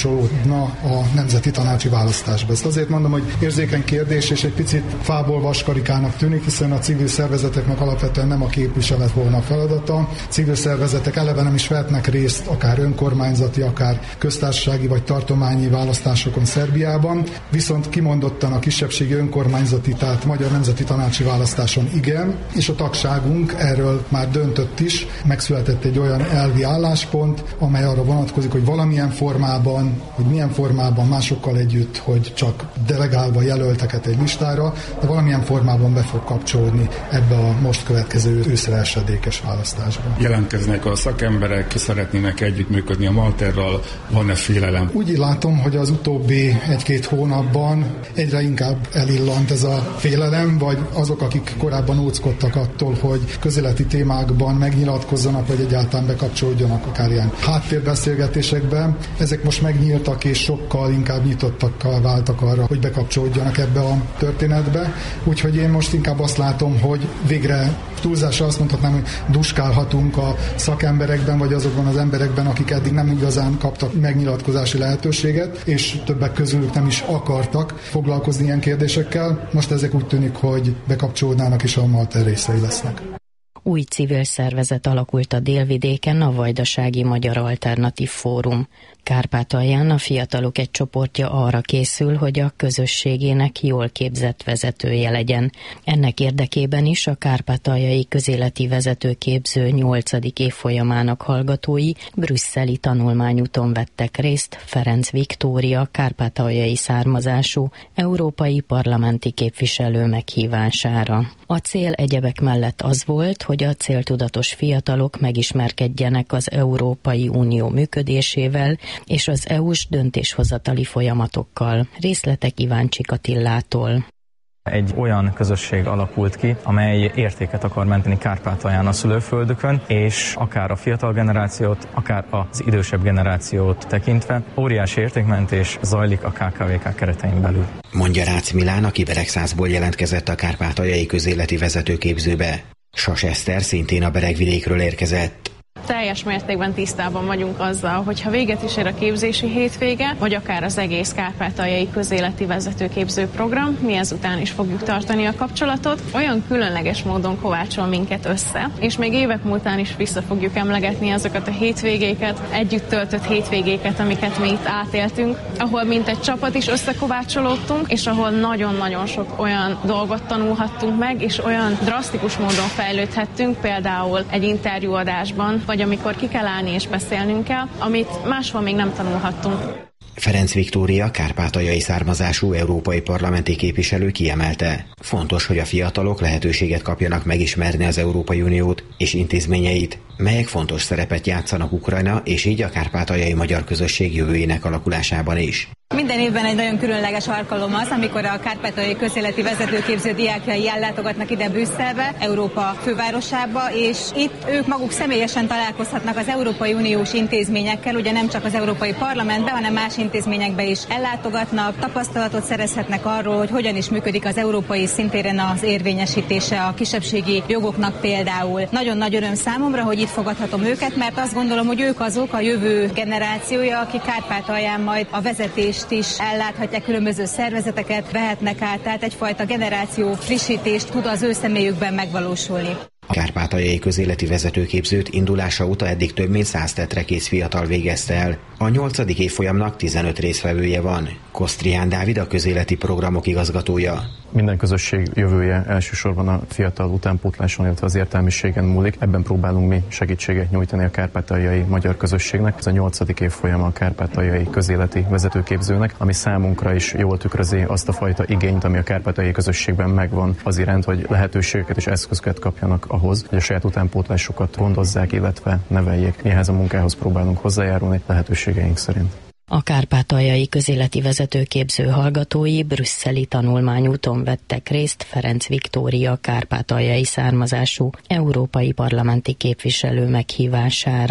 S1: bekapcsolódna a nemzeti tanácsi választásba. Ezt azért mondom, hogy érzékeny kérdés, és egy picit fából vaskarikának tűnik, hiszen a civil szervezeteknek alapvetően nem a képviselet volna a feladata. Civil szervezetek eleve nem is vehetnek részt akár önkormányzati, akár köztársasági vagy tartományi választásokon Szerbiában, viszont kimondottan a kisebbségi önkormányzati, tehát magyar nemzeti tanácsi választáson igen, és a tagságunk erről már döntött is, megszületett egy olyan elvi álláspont, amely arra vonatkozik, hogy valamilyen formában, hogy milyen formában másokkal együtt, hogy csak delegálva jelölteket egy listára, de valamilyen formában be fog kapcsolódni ebbe a most következő őszre esedékes választásba.
S2: Jelentkeznek a szakemberek, szeretnének együttműködni a Malterral, van-e félelem?
S1: Úgy látom, hogy az utóbbi 1-2 hónapban egyre inkább elillant ez a félelem, vagy azok, akik korábban óckodtak attól, hogy közéleti témákban megnyilatkozzanak, vagy egyáltalán bekapcsolódjanak akár ilyen háttérbeszélgetésekben. Ezek most megnyíltak, és sokkal inkább nyitottakkal váltak arra, hogy bekapcsolódjanak ebbe a történetbe. Úgyhogy én most inkább azt látom, hogy végre túlzásra azt mondhatnám, hogy duskálhatunk a szakemberekben, vagy azokban az emberekben, akik eddig nem igazán kaptak megnyilatkozási lehetőséget, és többek közülük nem is akartak foglalkozni ilyen kérdésekkel. Most ezek úgy tűnik, hogy bekapcsolódnának, és a Malter részei lesznek.
S21: Új civil szervezet alakult a Délvidéken, a Vajdasági Magyar Alternatív Fórum. Kárpátalján a fiatalok egy csoportja arra készül, hogy a közösségének jól képzett vezetője legyen. Ennek érdekében is a kárpátaljai közéleti vezetőképző 8. évfolyamának hallgatói brüsszeli tanulmányúton vettek részt Ferenc Viktória kárpátaljai származású európai parlamenti képviselő meghívására. A cél egyebek mellett az volt, hogy a céltudatos fiatalok megismerkedjenek az Európai Unió működésével és az EU-s döntéshozatali folyamatokkal. Részletek Iváncsik Attillától.
S3: Egy olyan közösség alakult ki, amely értéket akar menteni Kárpátalján a szülőföldükön, és akár a fiatal generációt, akár az idősebb generációt tekintve óriási értékmentés zajlik a KKVK keretein belül.
S6: Mondja Rácz Milán, aki Beregszászból jelentkezett a kárpátaljai közéleti vezetőképzőbe. Sas Eszter szintén a Beregvidékről érkezett.
S7: Teljes mértékben tisztában vagyunk azzal, hogy ha véget is ér a képzési hétvége, vagy akár az egész kárpátaljai közéleti vezetőképző program, mi ezután is fogjuk tartani a kapcsolatot. Olyan különleges módon kovácsol minket össze, és még évek múltán is vissza fogjuk emlegetni azokat a hétvégéket, együtt töltött hétvégéket, amiket mi itt átéltünk, ahol mint egy csapat is összekovácsolódtunk, és ahol nagyon-nagyon sok olyan dolgot tanulhattunk meg, és olyan drasztikus módon fejlődhettünk, például egy interjúadásban, vagy amikor ki kell állni és beszélnünk kell, amit máshol még nem tanulhattunk.
S6: Ferenc Viktória kárpátaljai származású európai parlamenti képviselő kiemelte. Fontos, hogy a fiatalok lehetőséget kapjanak megismerni az Európai Uniót és intézményeit, melyek fontos szerepet játszanak Ukrajna és így a kárpátaljai magyar közösség jövőjének alakulásában is.
S24: Minden évben egy nagyon különleges alkalom az, amikor a kárpátaljai közéleti vezetőképző diákjai ellátogatnak ide Brüsszelbe, Európa fővárosába, és itt ők maguk személyesen találkozhatnak az Európai Uniós intézményekkel, ugye nem csak az Európai Parlamentben, hanem más intézményekbe is ellátogatnak, tapasztalatot szerezhetnek arról, hogy hogyan is működik az európai szintéren az érvényesítése a kisebbségi jogoknak például. Nagyon nagy öröm számomra, hogy itt fogadhatom őket, mert azt gondolom, hogy ők azok a jövő generációja, akik Kárpátalján majd a vezetés is elláthatják, különböző szervezeteket vehetnek át, tehát egyfajta generáció frissítést tud az ő személyükben megvalósulni.
S6: A kárpátaljai közéleti vezetőképzőt indulása óta eddig több mint 100 tetrekész fiatal végezte el. A 8. évfolyamnak 15 résztvevője van. Kosztrián Dávid a közéleti programok igazgatója.
S25: Minden közösség jövője elsősorban a fiatal utánpótláson, illetve az értelmiségen múlik. Ebben próbálunk mi segítséget nyújtani a kárpátaljai magyar közösségnek. Ez a 8. évfolyama a kárpátaljai közéleti vezetőképzőnek, ami számunkra is jól tükrözi azt a fajta igényt, ami a kárpátaljai közösségben megvan az iránt, hogy lehetőségeket és eszközöket kapjanak ahhoz, hogy a saját utánpótlásokat gondozzák, illetve neveljék. Mi ehhez a munkához próbálunk hozzájárulni lehetőségeink szerint.
S21: A kárpátaljai közéleti vezetőképző hallgatói brüsszeli tanulmányúton vettek részt Ferenc Viktória kárpátaljai származású európai parlamenti képviselő meghívására.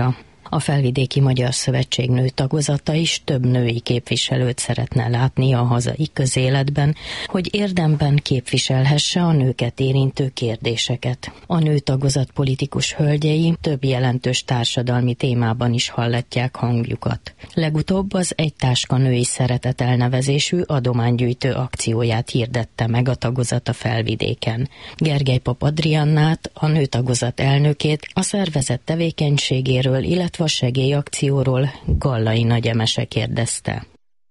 S21: A Felvidéki Magyar Szövetség nőtagozata is több női képviselőt szeretne látni a hazai közéletben, hogy érdemben képviselhesse a nőket érintő kérdéseket. A nőtagozat politikus hölgyei több jelentős társadalmi témában is hallatják hangjukat. Legutóbb az Egy táska női szeretet elnevezésű adománygyűjtő akcióját hirdette meg a tagozat a Felvidéken. Gergely Pap Adriannát, a nőtagozat elnökét a szervezet tevékenységéről, illetve a segélyakcióról Gallai Nagy Emese kérdezte.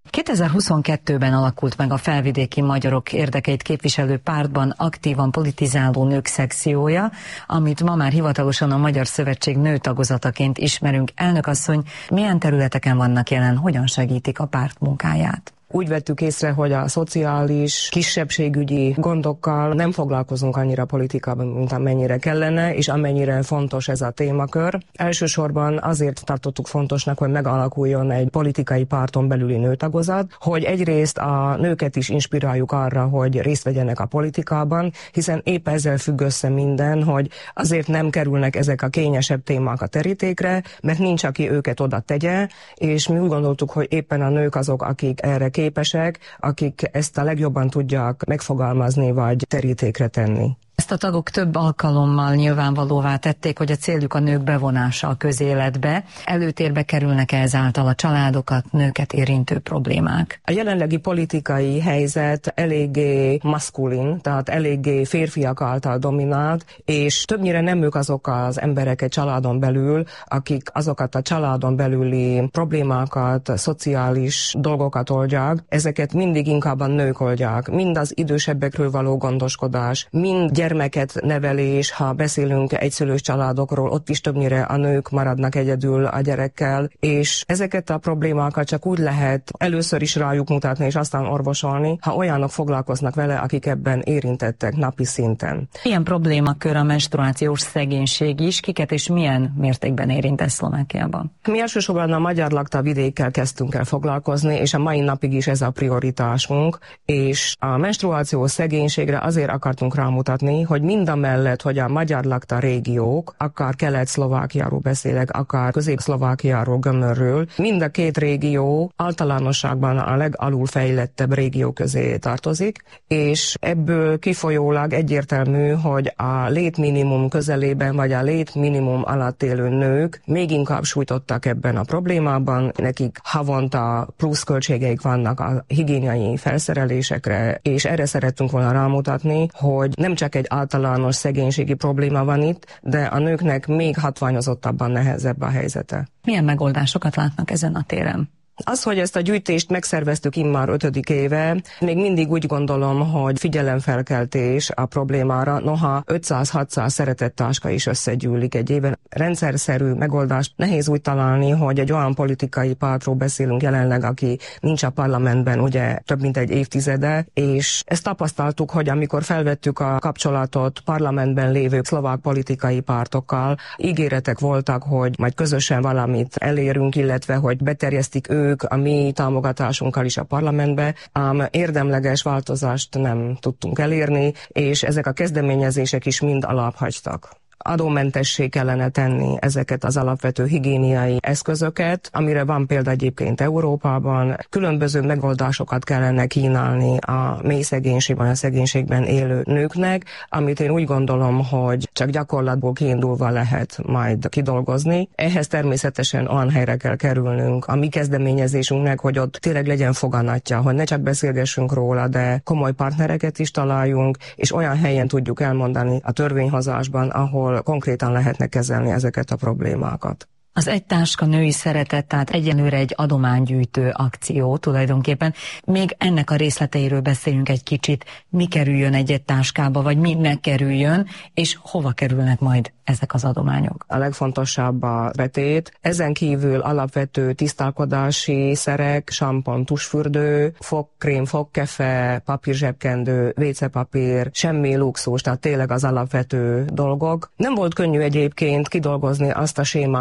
S8: 2022-ben alakult meg a felvidéki magyarok érdekeit képviselő pártban aktívan politizáló nők szekciója, amit ma már hivatalosan a Magyar Szövetség nőtagozataként ismerünk. Elnök asszony, milyen területeken vannak jelen, hogyan segítik a párt munkáját?
S9: Úgy vettük észre, hogy a szociális, kisebbségügyi gondokkal nem foglalkozunk annyira politikában, mint amennyire kellene, és amennyire fontos ez a témakör. Elsősorban azért tartottuk fontosnak, hogy megalakuljon egy politikai párton belüli nőtagozat, hogy egyrészt a nőket is inspiráljuk arra, hogy részt vegyenek a politikában, hiszen épp ezzel függ össze minden, hogy azért nem kerülnek ezek a kényesebb témák a terítékre, mert nincs, aki őket oda tegye, és mi úgy gondoltuk, hogy éppen a nők azok, akik erre képesek, akik ezt a legjobban tudják megfogalmazni vagy terítékre tenni.
S8: Ezt a tagok több alkalommal nyilvánvalóvá tették, hogy a céljuk a nők bevonása a közéletbe. Előtérbe kerülnek ezáltal a családokat, nőket érintő problémák.
S9: A jelenlegi politikai helyzet eléggé maszkulin, tehát eléggé férfiak által dominált, és többnyire nem ők azok az emberek egy családon belül, akik azokat a családon belüli problémákat, szociális dolgokat oldják. Ezeket mindig inkább a nők oldják. Mind az idősebbekről való gondoskodás, mind gyermeket nevelés, ha beszélünk egyszülős családokról, ott is többnyire a nők maradnak egyedül a gyerekkel, és ezeket a problémákat csak úgy lehet először is rájuk mutatni, és aztán orvosolni, ha olyanok foglalkoznak vele, akik ebben érintettek napi szinten.
S8: Milyen problémakör a menstruációs szegénység is, kiket és milyen mértékben érint ez Szlovákiában?
S9: Mi elsősorban a magyar lakta vidékkel kezdtünk el foglalkozni, és a mai napig is ez a prioritásunk, és a menstruációs szegénységre azért akartunk rámutatni, hogy mindamellett, hogy a magyar lakta régiók, akár Kelet-Szlovákiáról beszélek, akár Közép-Szlovákiáról, Gömörről, mind a két régió általánosságban a legalulfejlettebb régió közé tartozik, és ebből kifolyólag egyértelmű, hogy a létminimum közelében, vagy a létminimum alatt élő nők még inkább sújtottak ebben a problémában, nekik havonta plusz költségeik vannak a higiéniai felszerelésekre, és erre szerettünk volna rámutatni, hogy nem csak egy általános szegénységi probléma van itt, de a nőknek még hatványozottabban nehezebb a helyzete.
S8: Milyen megoldásokat látnak ezen a téren?
S9: Az, hogy ezt a gyűjtést megszerveztük immár 5. éve, még mindig úgy gondolom, hogy figyelemfelkeltés a problémára, noha 500-600 szeretett táska is összegyűlik egy éven. Rendszerszerű megoldást nehéz úgy találni, hogy egy olyan politikai pártról beszélünk jelenleg, aki nincs a parlamentben ugye több mint egy évtizede, és ezt tapasztaltuk, hogy amikor felvettük a kapcsolatot parlamentben lévő szlovák politikai pártokkal, ígéretek voltak, hogy majd közösen valamit elérünk, illetve hogy beterjesztik ők a mi támogatásunkkal is a parlamentbe, ám érdemleges változást nem tudtunk elérni, és ezek a kezdeményezések is mind alábbhagytak. Adómentessé kellene tenni ezeket az alapvető higiéniai eszközöket, amire van példa egyébként Európában. Különböző megoldásokat kellene kínálni a mély szegénységben, a szegénységben élő nőknek, amit én úgy gondolom, hogy csak gyakorlatból kiindulva lehet majd kidolgozni. Ehhez természetesen olyan helyre kell kerülnünk a mi kezdeményezésünknek, hogy ott tényleg legyen foganatja, hogy ne csak beszélgessünk róla, de komoly partnereket is találjunk, és olyan helyen tudjuk elmondani a törvényhozásban, ahol konkrétan lehetne kezelni ezeket a problémákat.
S8: Az Egy táska női szeretet, tehát egyenlőre egy adománygyűjtő akció tulajdonképpen. Még ennek a részleteiről beszéljünk egy kicsit, mi kerüljön egy táskába, vagy mi megkerüljön, és hova kerülnek majd ezek az adományok.
S9: A legfontosabb a betét. Ezen kívül alapvető tisztálkodási szerek, sampon, tusfürdő, fogkrém, fogkefe, papírzsebkendő, WC-papír, semmi luxus, tehát tényleg az alapvető dolgok. Nem volt könnyű egyébként kidolgozni azt a sémát sem,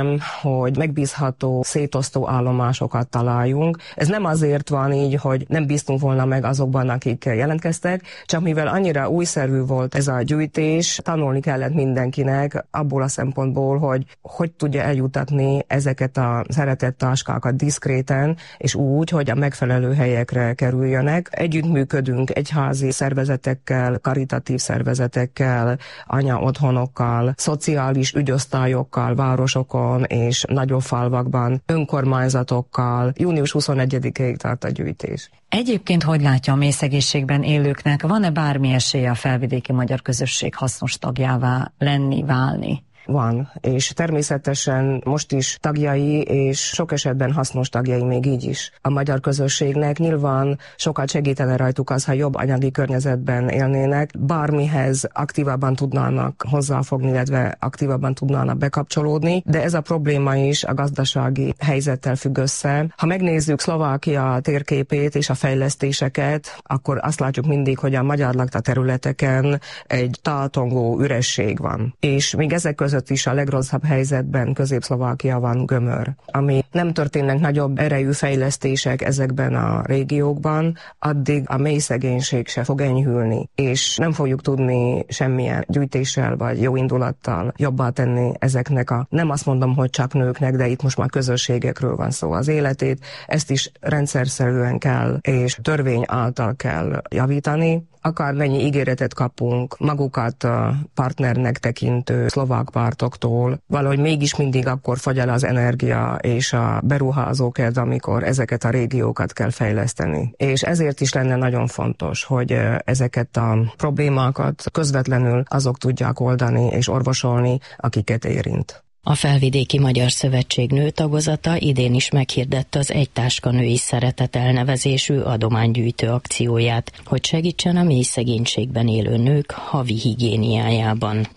S9: abban, hogy megbízható szétosztó állomásokat találjunk. Ez nem azért van így, hogy nem bíztunk volna meg azokban, akik jelentkeztek, csak mivel annyira újszerű volt ez a gyűjtés, tanulni kellett mindenkinek abból a szempontból, hogy tudja eljutatni ezeket a szeretett táskákat diszkréten, és úgy, hogy a megfelelő helyekre kerüljönek. Együttműködünk egyházi szervezetekkel, karitatív szervezetekkel, anyaotthonokkal, szociális ügyosztályokkal, városokon és nagyobb falvakban, önkormányzatokkal. Június 21-ig tart a gyűjtés.
S8: Egyébként hogy látja a mélyszegénységben élőknek, van-e bármi esélye a felvidéki magyar közösség hasznos tagjává lenni, válni?
S9: Van, és természetesen most is tagjai, és sok esetben hasznos tagjai még így is. A magyar közösségnek nyilván sokat segítene rajtuk az, ha jobb anyagi környezetben élnének, bármihez aktívabban tudnának hozzáfogni, illetve aktívabban tudnának bekapcsolódni, de ez a probléma is a gazdasági helyzettel függ össze. Ha megnézzük Szlovákia térképét és a fejlesztéseket, akkor azt látjuk mindig, hogy a magyar lakta területeken egy tátongó üresség van. És még ezek között is a legrosszabb helyzetben Közép-Szlovákia van, Gömör. Ami nem történnek nagyobb erejű fejlesztések ezekben a régiókban, addig a mély szegénység se fog enyhülni, és nem fogjuk tudni semmilyen gyűjtéssel vagy jó indulattal jobbá tenni ezeknek nem azt mondom, hogy csak nőknek, de itt most már közösségekről van szó az életét, ezt is rendszerszerűen kell, és törvény által kell javítani. Akármennyi ígéretet kapunk magukat partnernek tekintő szlovák pártoktól, valahogy mégis mindig akkor fogy el az energia és a beruházókedv, amikor ezeket a régiókat kell fejleszteni. És ezért is lenne nagyon fontos, hogy ezeket a problémákat közvetlenül azok tudják oldani és orvosolni, akiket érint.
S21: A Felvidéki Magyar Szövetség nőtagozata idén is meghirdette az Egy táska női szeretet elnevezésű adománygyűjtő akcióját, hogy segítsen a mély szegénységben élő nők havi higiéniájában.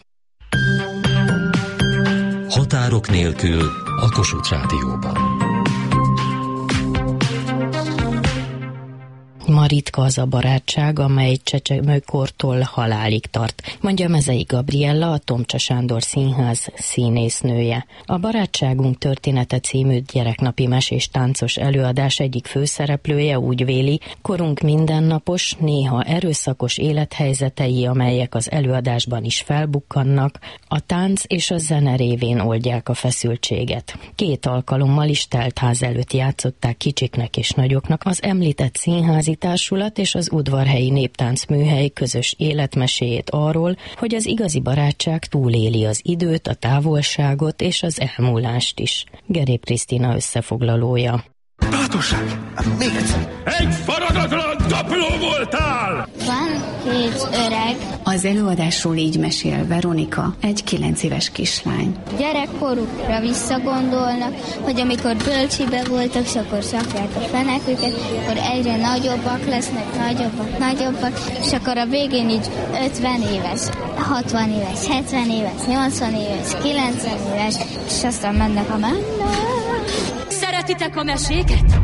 S13: Határok nélkül a Kossuth Rádióban.
S21: Ma ritka az a barátság, amely csecsemőkortól halálig tart, mondja Mezei Gabriella, a Tomcsa Sándor Színház színésznője. A Barátságunk története című gyereknapi mesés táncos előadás egyik főszereplője úgy véli, korunk mindennapos, néha erőszakos élethelyzetei, amelyek az előadásban is felbukkannak, a tánc és a zene révén oldják a feszültséget. 2 alkalommal is teltház előtt játszották kicsiknek és nagyoknak az említett színházi társulat és az Udvarhelyi Néptáncműhely közös életmeséjét arról, hogy az igazi barátság túléli az időt, a távolságot és az elmúlást is. Gerép Krisztina összefoglalója.
S10: Bátorság! Még egyszer! Egy faradatlan tapló voltál!
S11: Van 2 öreg.
S12: Az előadásról így mesél Veronika, egy 9 éves kislány.
S11: Gyerekkorukra visszagondolnak, hogy amikor bölcsibe voltak, és akkor szakják a feneküket, akkor egyre nagyobbak lesznek, nagyobbak, és akkor a végén így 50 éves, 60 éves, 70 éves, 80 éves, 90 éves, és aztán mennek a mennek.
S14: Szeretitek a meséket?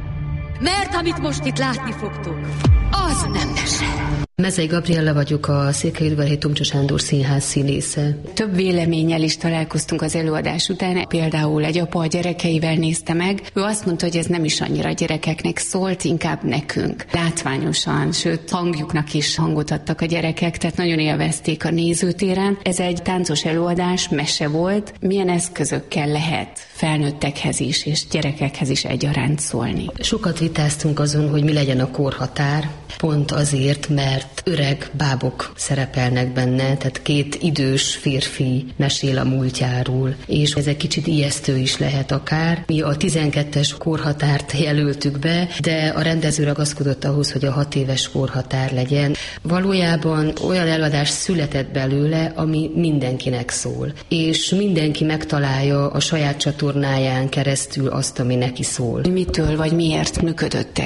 S14: Mert amit most itt látni fogtok, az nem mese.
S15: Mezei Gabriella vagyok, a Székelyudvarhelyi Tomcsa Sándor Színház színésze.
S12: Több véleménnyel is találkoztunk az előadás után. Például egy apa a gyerekeivel nézte meg. Ő azt mondta, hogy ez nem is annyira gyerekeknek szólt, inkább nekünk. Látványosan, sőt hangjuknak is hangot adtak a gyerekek, tehát nagyon élvezték a nézőtéren. Ez egy táncos előadás, mese volt. Milyen eszközökkel lehet felnőttekhez is és gyerekekhez is egyaránt szólni?
S15: Sokat vitáztunk azon, hogy mi legyen a korhatár. Pont azért, mert öreg bábok szerepelnek benne, tehát 2 idős férfi mesél a múltjáról, és ez egy kicsit ijesztő is lehet akár. Mi a 12-es korhatárt jelöltük be, de a rendező ragaszkodott ahhoz, hogy a 6 éves korhatár legyen. Valójában olyan előadás született belőle, ami mindenkinek szól, és mindenki megtalálja a saját csatornáján keresztül azt, ami neki szól.
S12: Mitől vagy miért működött ez?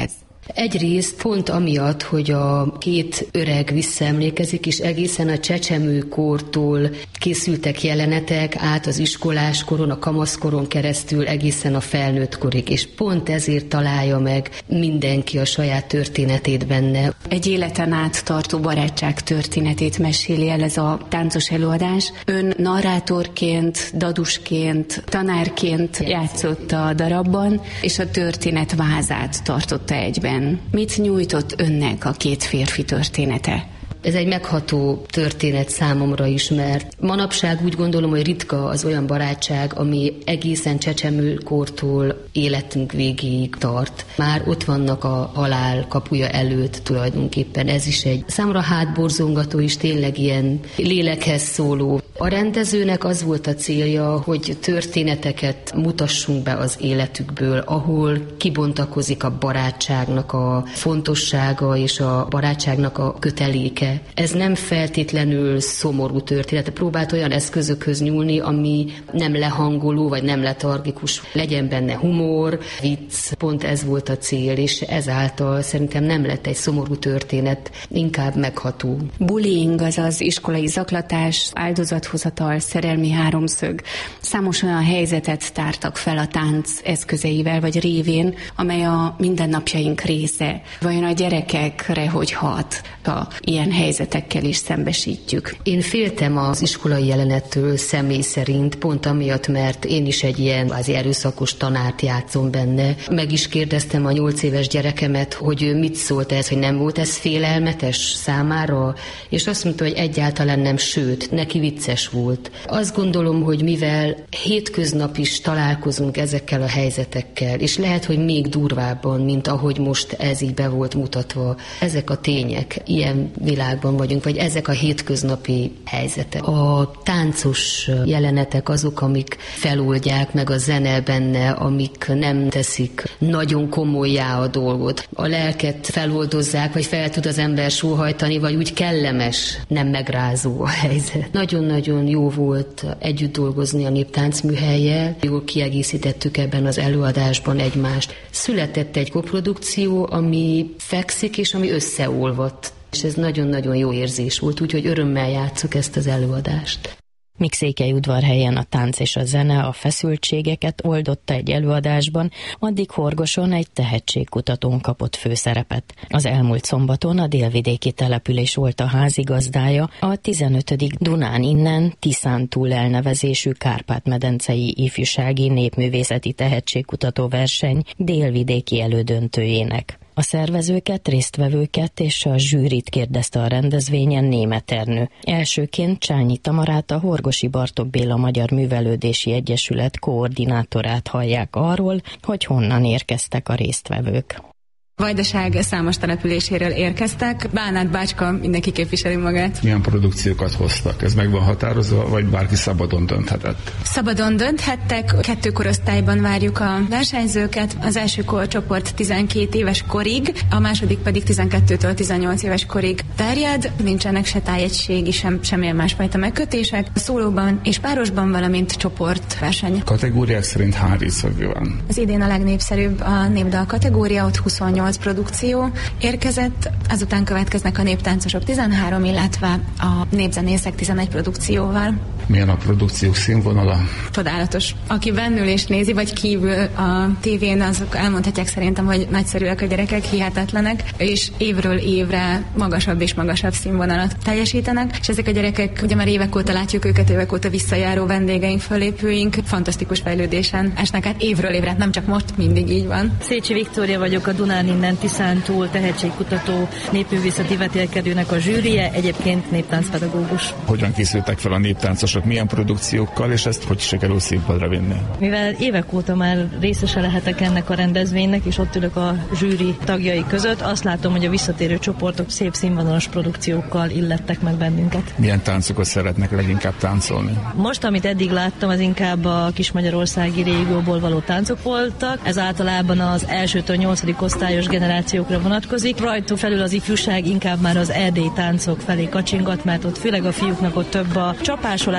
S15: Egyrészt pont amiatt, hogy a két öreg visszaemlékezik, és egészen a csecsemőkortól készültek jelenetek át az iskoláskoron, a kamaszkoron keresztül egészen a felnőtt korig, és pont ezért találja meg mindenki a saját történetét benne.
S12: Egy életen át tartó barátság történetét meséli el ez a táncos előadás. Ön narrátorként, dadusként, tanárként játszott a darabban, és a történet vázát tartotta egyben. Mit nyújtott önnek a két férfi története?
S15: Ez egy megható történet számomra is, mert manapság úgy gondolom, hogy ritka az olyan barátság, ami egészen csecsemőkortól életünk végéig tart. Már ott vannak a halál kapuja előtt tulajdonképpen. Ez is egy számomra hátborzongató is, tényleg ilyen lélekhez szóló. A rendezőnek az volt a célja, hogy történeteket mutassunk be az életükből, ahol kibontakozik a barátságnak a fontossága és a barátságnak a köteléke. Ez nem feltétlenül szomorú történet. Próbált olyan eszközökhöz nyúlni, ami nem lehangoló, vagy nem letargikus. Legyen benne humor, vicc, pont ez volt a cél, és ezáltal szerintem nem lett egy szomorú történet, inkább megható.
S12: Bullying, azaz iskolai zaklatás, áldozathozatal, szerelmi háromszög. Számos olyan helyzetet tártak fel a tánc eszközeivel, vagy révén, amely a mindennapjaink része. Vajon a gyerekekre hogy hat, ha ilyen helyzetekkel is szembesítjük?
S15: Én féltem az iskolai jelenettől személy szerint, pont amiatt, mert én is egy ilyen kvázi erőszakos tanárt játszom benne. Meg is kérdeztem a 8 éves gyerekemet, hogy mit szólt ez, hogy nem volt ez félelmetes számára, és azt mondta, hogy egyáltalán nem, sőt, neki vicces volt. Azt gondolom, hogy mivel hétköznap is találkozunk ezekkel a helyzetekkel, és lehet, hogy még durvábban, mint ahogy most ez így be volt mutatva, ezek a tények, ilyen világban vagyunk, vagy ezek a hétköznapi helyzetek. A táncos jelenetek azok, amik feloldják, meg a zene benne, amik nem teszik nagyon komolyá a dolgot. A lelket feloldozzák, vagy fel tud az ember sóhajtani, vagy úgy kellemes, nem megrázó a helyzet. Nagyon-nagyon jó volt együtt dolgozni a Néptáncműhellyel, jól kiegészítettük ebben az előadásban egymást. Született egy koprodukció, ami fekszik, és ami összeolvadt. És ez nagyon-nagyon jó érzés volt, úgyhogy örömmel játsszuk ezt az előadást.
S21: Míg Székelyudvarhelyen a tánc és a zene a feszültségeket oldotta egy előadásban, addig Horgoson egy tehetségkutatón kapott főszerepet. Az elmúlt szombaton a délvidéki település volt a házigazdája a 15. Dunán innen Tiszántúl elnevezésű Kárpát-medencei ifjúsági népművészeti tehetségkutató verseny délvidéki elődöntőjének. A szervezőket, résztvevőket és a zsűrit kérdezte a rendezvényen Németh Ernő. Elsőként Csányi Tamarát, a Horgosi Bartók Béla Magyar Művelődési Egyesület koordinátorát hallják arról, hogy honnan érkeztek a résztvevők.
S4: Vajdaság számos településéről érkeztek. Bánát, Bácska, mindenki képviseli magát.
S2: Milyen produkciókat hoztak? Ez meg van határozva, vagy bárki szabadon dönthetett?
S4: Szabadon dönthettek. 2 korosztályban várjuk a versenyzőket. Az első korcsoport 12 éves korig, a második pedig 12-től 18 éves korig terjed. Nincsenek se tájegységi, semmilyen másfajta megkötések. Szólóban és párosban, valamint csoportverseny.
S2: Kategóriák szerint hány résztvevő van?
S4: Az idén a legnépszerűbb a népdal kategória, ott 28 produkció érkezett, azután következnek a néptáncosok 13, illetve a népzenészek 11 produkcióval.
S2: Milyen a produkciók színvonala?
S4: Csodálatos. Aki bennül és nézi, vagy kívül a tévén, azok elmondhatják szerintem, hogy nagyszerűek a gyerekek, hihetetlenek, és évről évre magasabb és magasabb színvonalat teljesítenek, és ezek a gyerekek, ugye már évek óta látjuk őket, évek óta visszajáró vendégeink, fellépőink, fantasztikus fejlődésen esnek át évről évre, nem csak most, mindig így van.
S5: Szécsi Viktória vagyok, a Dunán innen Tiszántúl tehetségkutató népművészeti vetélkedőnek a zsűrije, egyébként néptáncpedagógus.
S2: Hogyan készültek fel a néptáncosok, milyen produkciókkal, és ezt hogy sikerül színpadra vinni?
S5: Mivel évek óta már részese lehetek ennek a rendezvénynek, és ott ülök a zsűri tagjai között, azt látom, hogy a visszatérő csoportok szép színvonalas produkciókkal illettek meg bennünket.
S2: Milyen táncokat szeretnek leginkább táncolni?
S5: Most, amit eddig láttam, az inkább a kismagyarországi régióból való táncok voltak. Ez általában az 1-től 8. osztályos generációkra vonatkozik. Rajtuk felül az ifjúság inkább már az erdélyi táncok felé kacsingat, mert ott főleg a fiúknak ott több a csapásolás,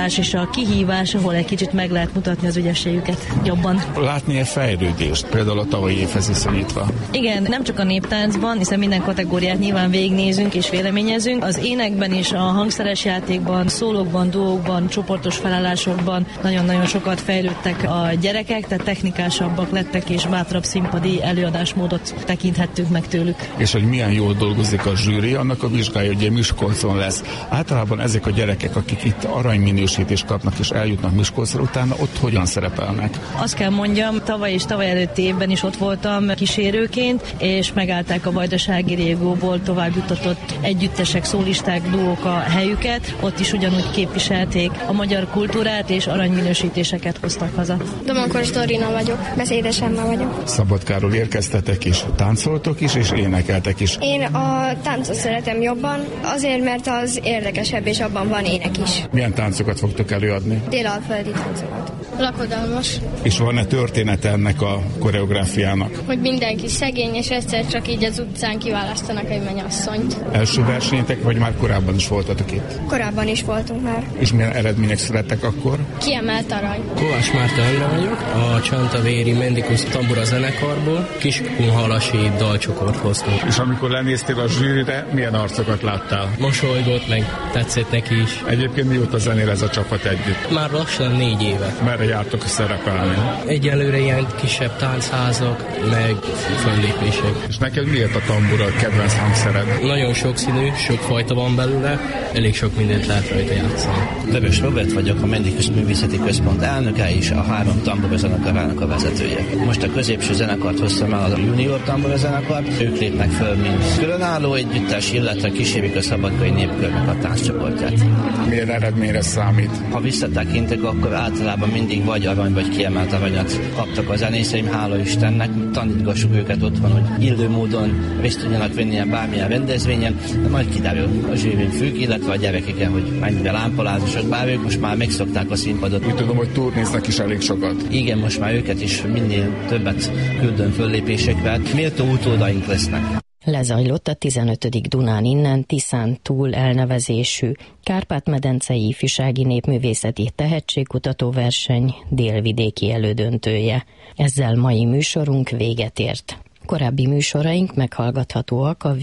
S5: változás és a kihívás, ahol egy kicsit meg lehet mutatni az ügyességüket jobban.
S2: Látni-e fejlődést, például a tavalyi évhez viszonyítva?
S5: Igen, nem csak a néptáncban, hiszen minden kategóriát nyilván végignézünk és véleményezünk. Az énekben is, a hangszeres játékban, szólókban, duókban, csoportos felállásokban nagyon-nagyon sokat fejlődtek a gyerekek, tehát technikásabbak lettek és bátrabb színpadi előadásmódot tekinthettünk meg tőlük.
S2: És hogy milyen jól dolgozik a zsűri, annak a vizsgája, hogy Miskolcon lesz. Általában ezek a gyerekek, akik itt aranyminősítést kapnak és eljutnak Miskolcra, utána ott hogyan szerepelnek?
S5: Azt kell mondjam, tavaly és tavaly előtti évben is ott voltam kísérőként, és megállták a vajdasági régóból tovább jutatott együttesek, szólisták, duók a helyüket. Ott is ugyanúgy képviselték a magyar kultúrát, és aranyminősítéseket hoztak haza.
S16: Domonkos Dorina vagyok, beszédes Emma vagyok.
S2: Szabadkáról érkeztetek is, táncoltok is, és énekeltek is.
S16: Én a táncot szeretem jobban, azért, mert az érdekesebb, és abban van ének is.
S2: Milyen táncokat fogtok előadni?
S16: Délalföldi táncokat. Lakodalmas.
S2: És van-e története ennek a koreográfiának?
S16: Hogy mindenki szegény, és egyszer csak így az utcán kiválasztanak egy mennyasszonyt.
S2: Első versenyetek, vagy már korábban is voltatok itt?
S16: Korábban is voltunk már.
S2: És milyen eredmények születtek akkor?
S16: Kiemelt arany.
S17: Kovács Márta Endre vagyok, a Csantavéri Mendikus tambura zenekarból, Kiskunhalasi dalcsokort hoztunk.
S2: És amikor lenéztél a zsűrire, milyen arcokat láttál?
S17: Mosolygott, meg tetszett neki is.
S2: Egyébként mióta zenél ez a csapat együtt?
S17: Már lassan 4 éve.
S2: Merre jártok szerepelni?
S17: Egyelőre ilyen kisebb táncházak, meg fellépések.
S2: És neked miért a tambura a kedvenc hangszered?
S17: Nagyon sokszínű, sok fajta van belőle, elég sok mindent lehet rajta játszani.
S18: Döbös Robert vagyok, a Mendikus Művészeti Központ elnöke és a 3 tambura zenekarának a vezetője. Most a középső zenekart hoztam el, a junior tambura zenekart, ők lépnek föl, mint különálló együttes, illetve kísérik a Szabadkai Népkörnek a tánccsoportját.
S2: Milyen eredményre számít?
S18: Ha visszatekintek, akkor általában mindig vagy arany, vagy kiemelt aranyat kaptak a zenészeim, hála Istennek. Tanítgassuk őket otthon, hogy illő módon részt tudjanak venni bármilyen rendezvényen, de majd kiderül a zsűrin függ, illetve a gyerekeken, hogy mennyire lámpalázosok, bár ők most már megszokták a színpadot.
S2: Úgy tudom, hogy turnéznak is elég sokat.
S18: Igen, most már őket is minél többet küldön föllépésekbe, méltó utódaink lesznek.
S21: Lezajlott a 15. Dunán innen Tiszán túl elnevezésű Kárpát-medencei ifjúsági népművészeti tehetségkutató verseny délvidéki elődöntője. Ezzel mai műsorunk véget ért. Korábbi műsoraink meghallgathatóak a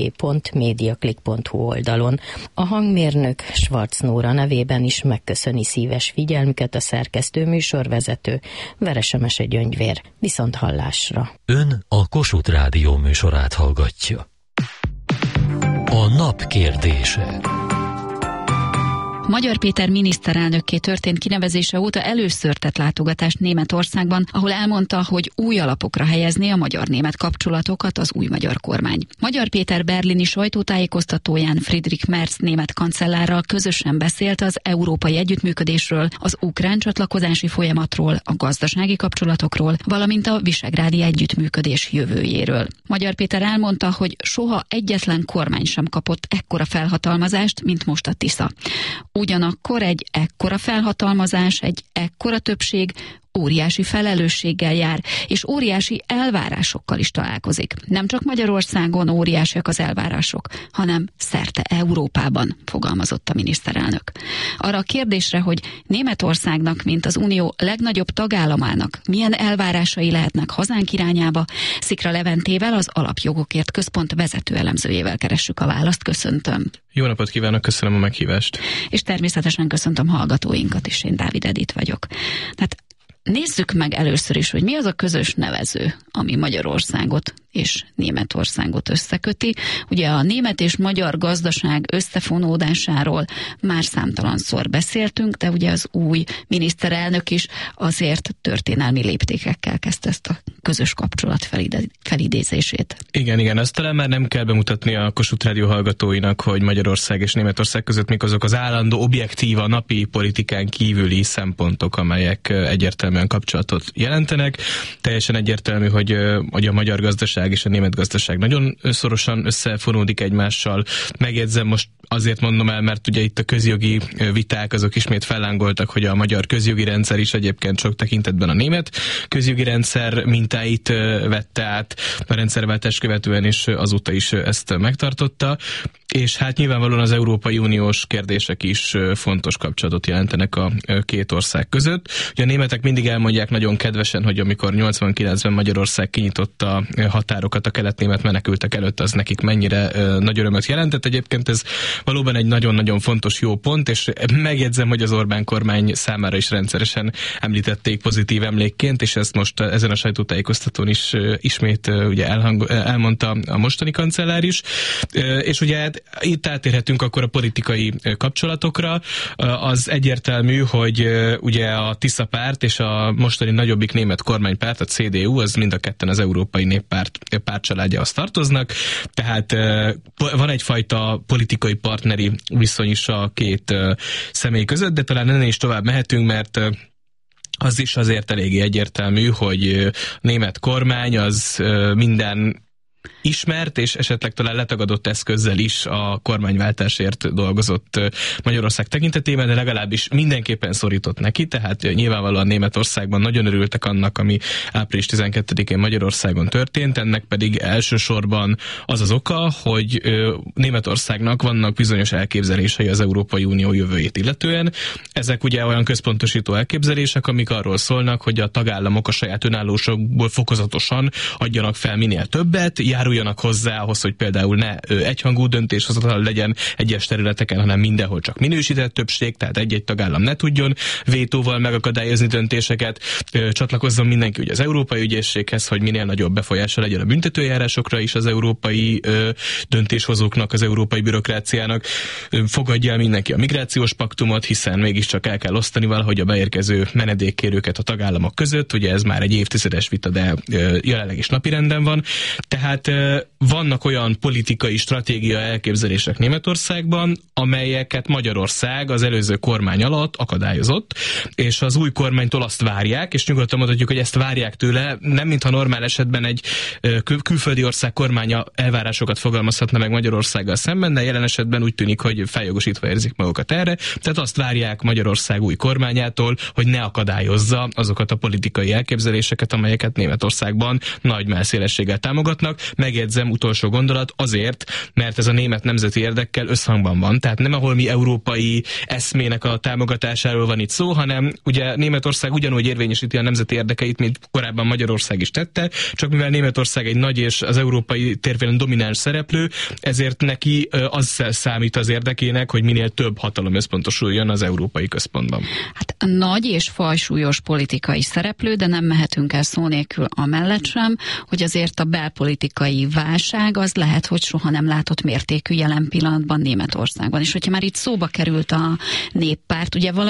S21: www.mediaclick.hu oldalon. A hangmérnök Schwarz Nóra nevében is megköszöni szíves figyelmüket a szerkesztő műsorvezető Veresemese Gyöngyvér. Viszont hallásra.
S13: Ön a Kossuth Rádió műsorát hallgatja. A nap kérdése.
S19: Magyar Péter miniszterelnökké történt kinevezése óta először tett látogatást Németországban, ahol elmondta, hogy új alapokra helyezné a magyar-német kapcsolatokat az új magyar kormány. Magyar Péter berlini sajtótájékoztatóján Friedrich Merz német kancellárral közösen beszélt az európai együttműködésről, az ukrán csatlakozási folyamatról, a gazdasági kapcsolatokról, valamint a visegrádi együttműködés jövőjéről. Magyar Péter elmondta, hogy soha egyetlen kormány sem kapott ekkora felhatalmazást, mint most a Tisza. Ugyanakkor egy ekkora felhatalmazás, egy ekkora többség óriási felelősséggel jár, és óriási elvárásokkal is találkozik. Nem csak Magyarországon óriásiak az elvárások, hanem szerte Európában, fogalmazott a miniszterelnök. Arra a kérdésre, hogy Németországnak, mint az Unió legnagyobb tagállamának milyen elvárásai lehetnek hazánk irányába, Szikra Leventével, az Alapjogokért Központ vezető elemzőjével keressük a választ. Köszöntöm.
S20: Jó napot kívánok, köszönöm a meghívást.
S19: És természetesen köszöntöm hallgatóinkat is, én Dávid Edith vagyok. Tehát nézzük meg először is, hogy mi az a közös nevező, ami Magyarországot és Németországot összeköti. Ugye a német és magyar gazdaság összefonódásáról már számtalanszor beszéltünk, de ugye az új miniszterelnök is azért történelmi léptékekkel kezdte ezt a közös kapcsolat felidézését.
S20: Igen, ezt talán már nem kell bemutatni a Kossuth Rádió hallgatóinak, hogy Magyarország és Németország között mik azok az állandó, objektív, a napi politikán kívüli szempontok, amelyek egyértelműen egyértelműen kapcsolatot jelentenek. Teljesen egyértelmű, hogy a magyar gazdaság és a német gazdaság nagyon szorosan összefonódik egymással. Megjegyzem, most azért mondom el, mert ugye itt a közjogi viták azok ismét fellángoltak, hogy a magyar közjogi rendszer is egyébként sok tekintetben a német közjogi rendszer mintáit vette át, a rendszerváltást követően is azóta is ezt megtartotta, és hát nyilvánvalóan az Európai Uniós kérdések is fontos kapcsolatot jelentenek a két ország között. Ugye a németek mindig elmondják nagyon kedvesen, hogy amikor 89-ben Magyarország kinyitotta a határokat a kelet-német menekültek előtt, az nekik mennyire nagy örömöt jelentett. Egyébként ez valóban egy nagyon-nagyon fontos jó pont, és megjegyzem, hogy az Orbán kormány számára is rendszeresen említették pozitív emlékként, és ezt most ezen a sajtótájékoztatón is ismét ugye elmondta a mostani kancellár is. És ugye itt átérhetünk akkor a politikai kapcsolatokra. Az egyértelmű, hogy ugye a Tisza párt és a mostani nagyobbik német kormánypárt, a CDU, az mind a ketten az Európai Néppárt pártcsaládjához tartoznak, tehát van egyfajta politikai partneri viszony is a két személy között, de talán ennél is tovább mehetünk, mert az is azért eléggé egyértelmű, hogy a német kormány az minden ismert és esetleg talán letagadott eszközzel is a kormányváltásért dolgozott Magyarország tekintetében, de legalábbis mindenképpen szorított neki, tehát nyilvánvalóan Németországban nagyon örültek annak, ami április 12-én Magyarországon történt, ennek pedig elsősorban az az oka, hogy Németországnak vannak bizonyos elképzelései az Európai Unió jövőjét illetően. Ezek ugye olyan központosító elképzelések, amik arról szólnak, hogy a tagállamok a saját önállóságukból fokozatosan adjanak fel minél többet, járuljanak hozzá ahhoz, hogy például ne egyhangú döntéshozatal legyen egyes területeken, hanem mindenhol csak minősített többség, tehát egy-egy tagállam ne tudjon vétóval megakadályozni döntéseket, csatlakozzon mindenki ugye az Európai Ügyészséghez, hogy minél nagyobb befolyása legyen a büntetőjárásokra is az európai döntéshozóknak, az európai bürokráciának, fogadja el mindenki a migrációs paktumot, hiszen mégiscsak el kell osztani valahogy a beérkező menedékkérőket a tagállamok között, ugye ez már egy évtizedes vita, de jelenleg is napirenden van. Tehát vannak olyan politikai stratégia elképzelések Németországban, amelyeket Magyarország az előző kormány alatt akadályozott, és az új kormánytól azt várják, és nyugodtan mondhatjuk, hogy ezt várják tőle, nem mintha normál esetben egy külföldi ország kormánya elvárásokat fogalmazhatna meg Magyarországgal szemben, de jelen esetben úgy tűnik, hogy feljogosítva érzik magukat erre, tehát azt várják Magyarország új kormányától, hogy ne akadályozza azokat a politikai elképzeléseket, amelyeket Németországban nagy mellszélességgel támogatnak. Megjegyzem, utolsó gondolat, azért, mert ez a német nemzeti érdekkel összhangban van. Tehát nem ahol mi európai eszmének a támogatásáról van itt szó, hanem ugye Németország ugyanúgy érvényesíti a nemzeti érdekeit, mint korábban Magyarország is tette, csak mivel Németország egy nagy és az európai térfélen domináns szereplő, ezért neki az számít az érdekének, hogy minél több hatalom összpontosuljon az európai központban.
S19: Hát nagy és fajsúlyos politikai szereplő, de nem mehetünk el szó nélkül amellett sem, hogy azért a belpolitikai válság az lehet, hogy soha nem látott mértékű jelen pillanatban Németországban. És hogyha már itt szóba került a néppárt, ugye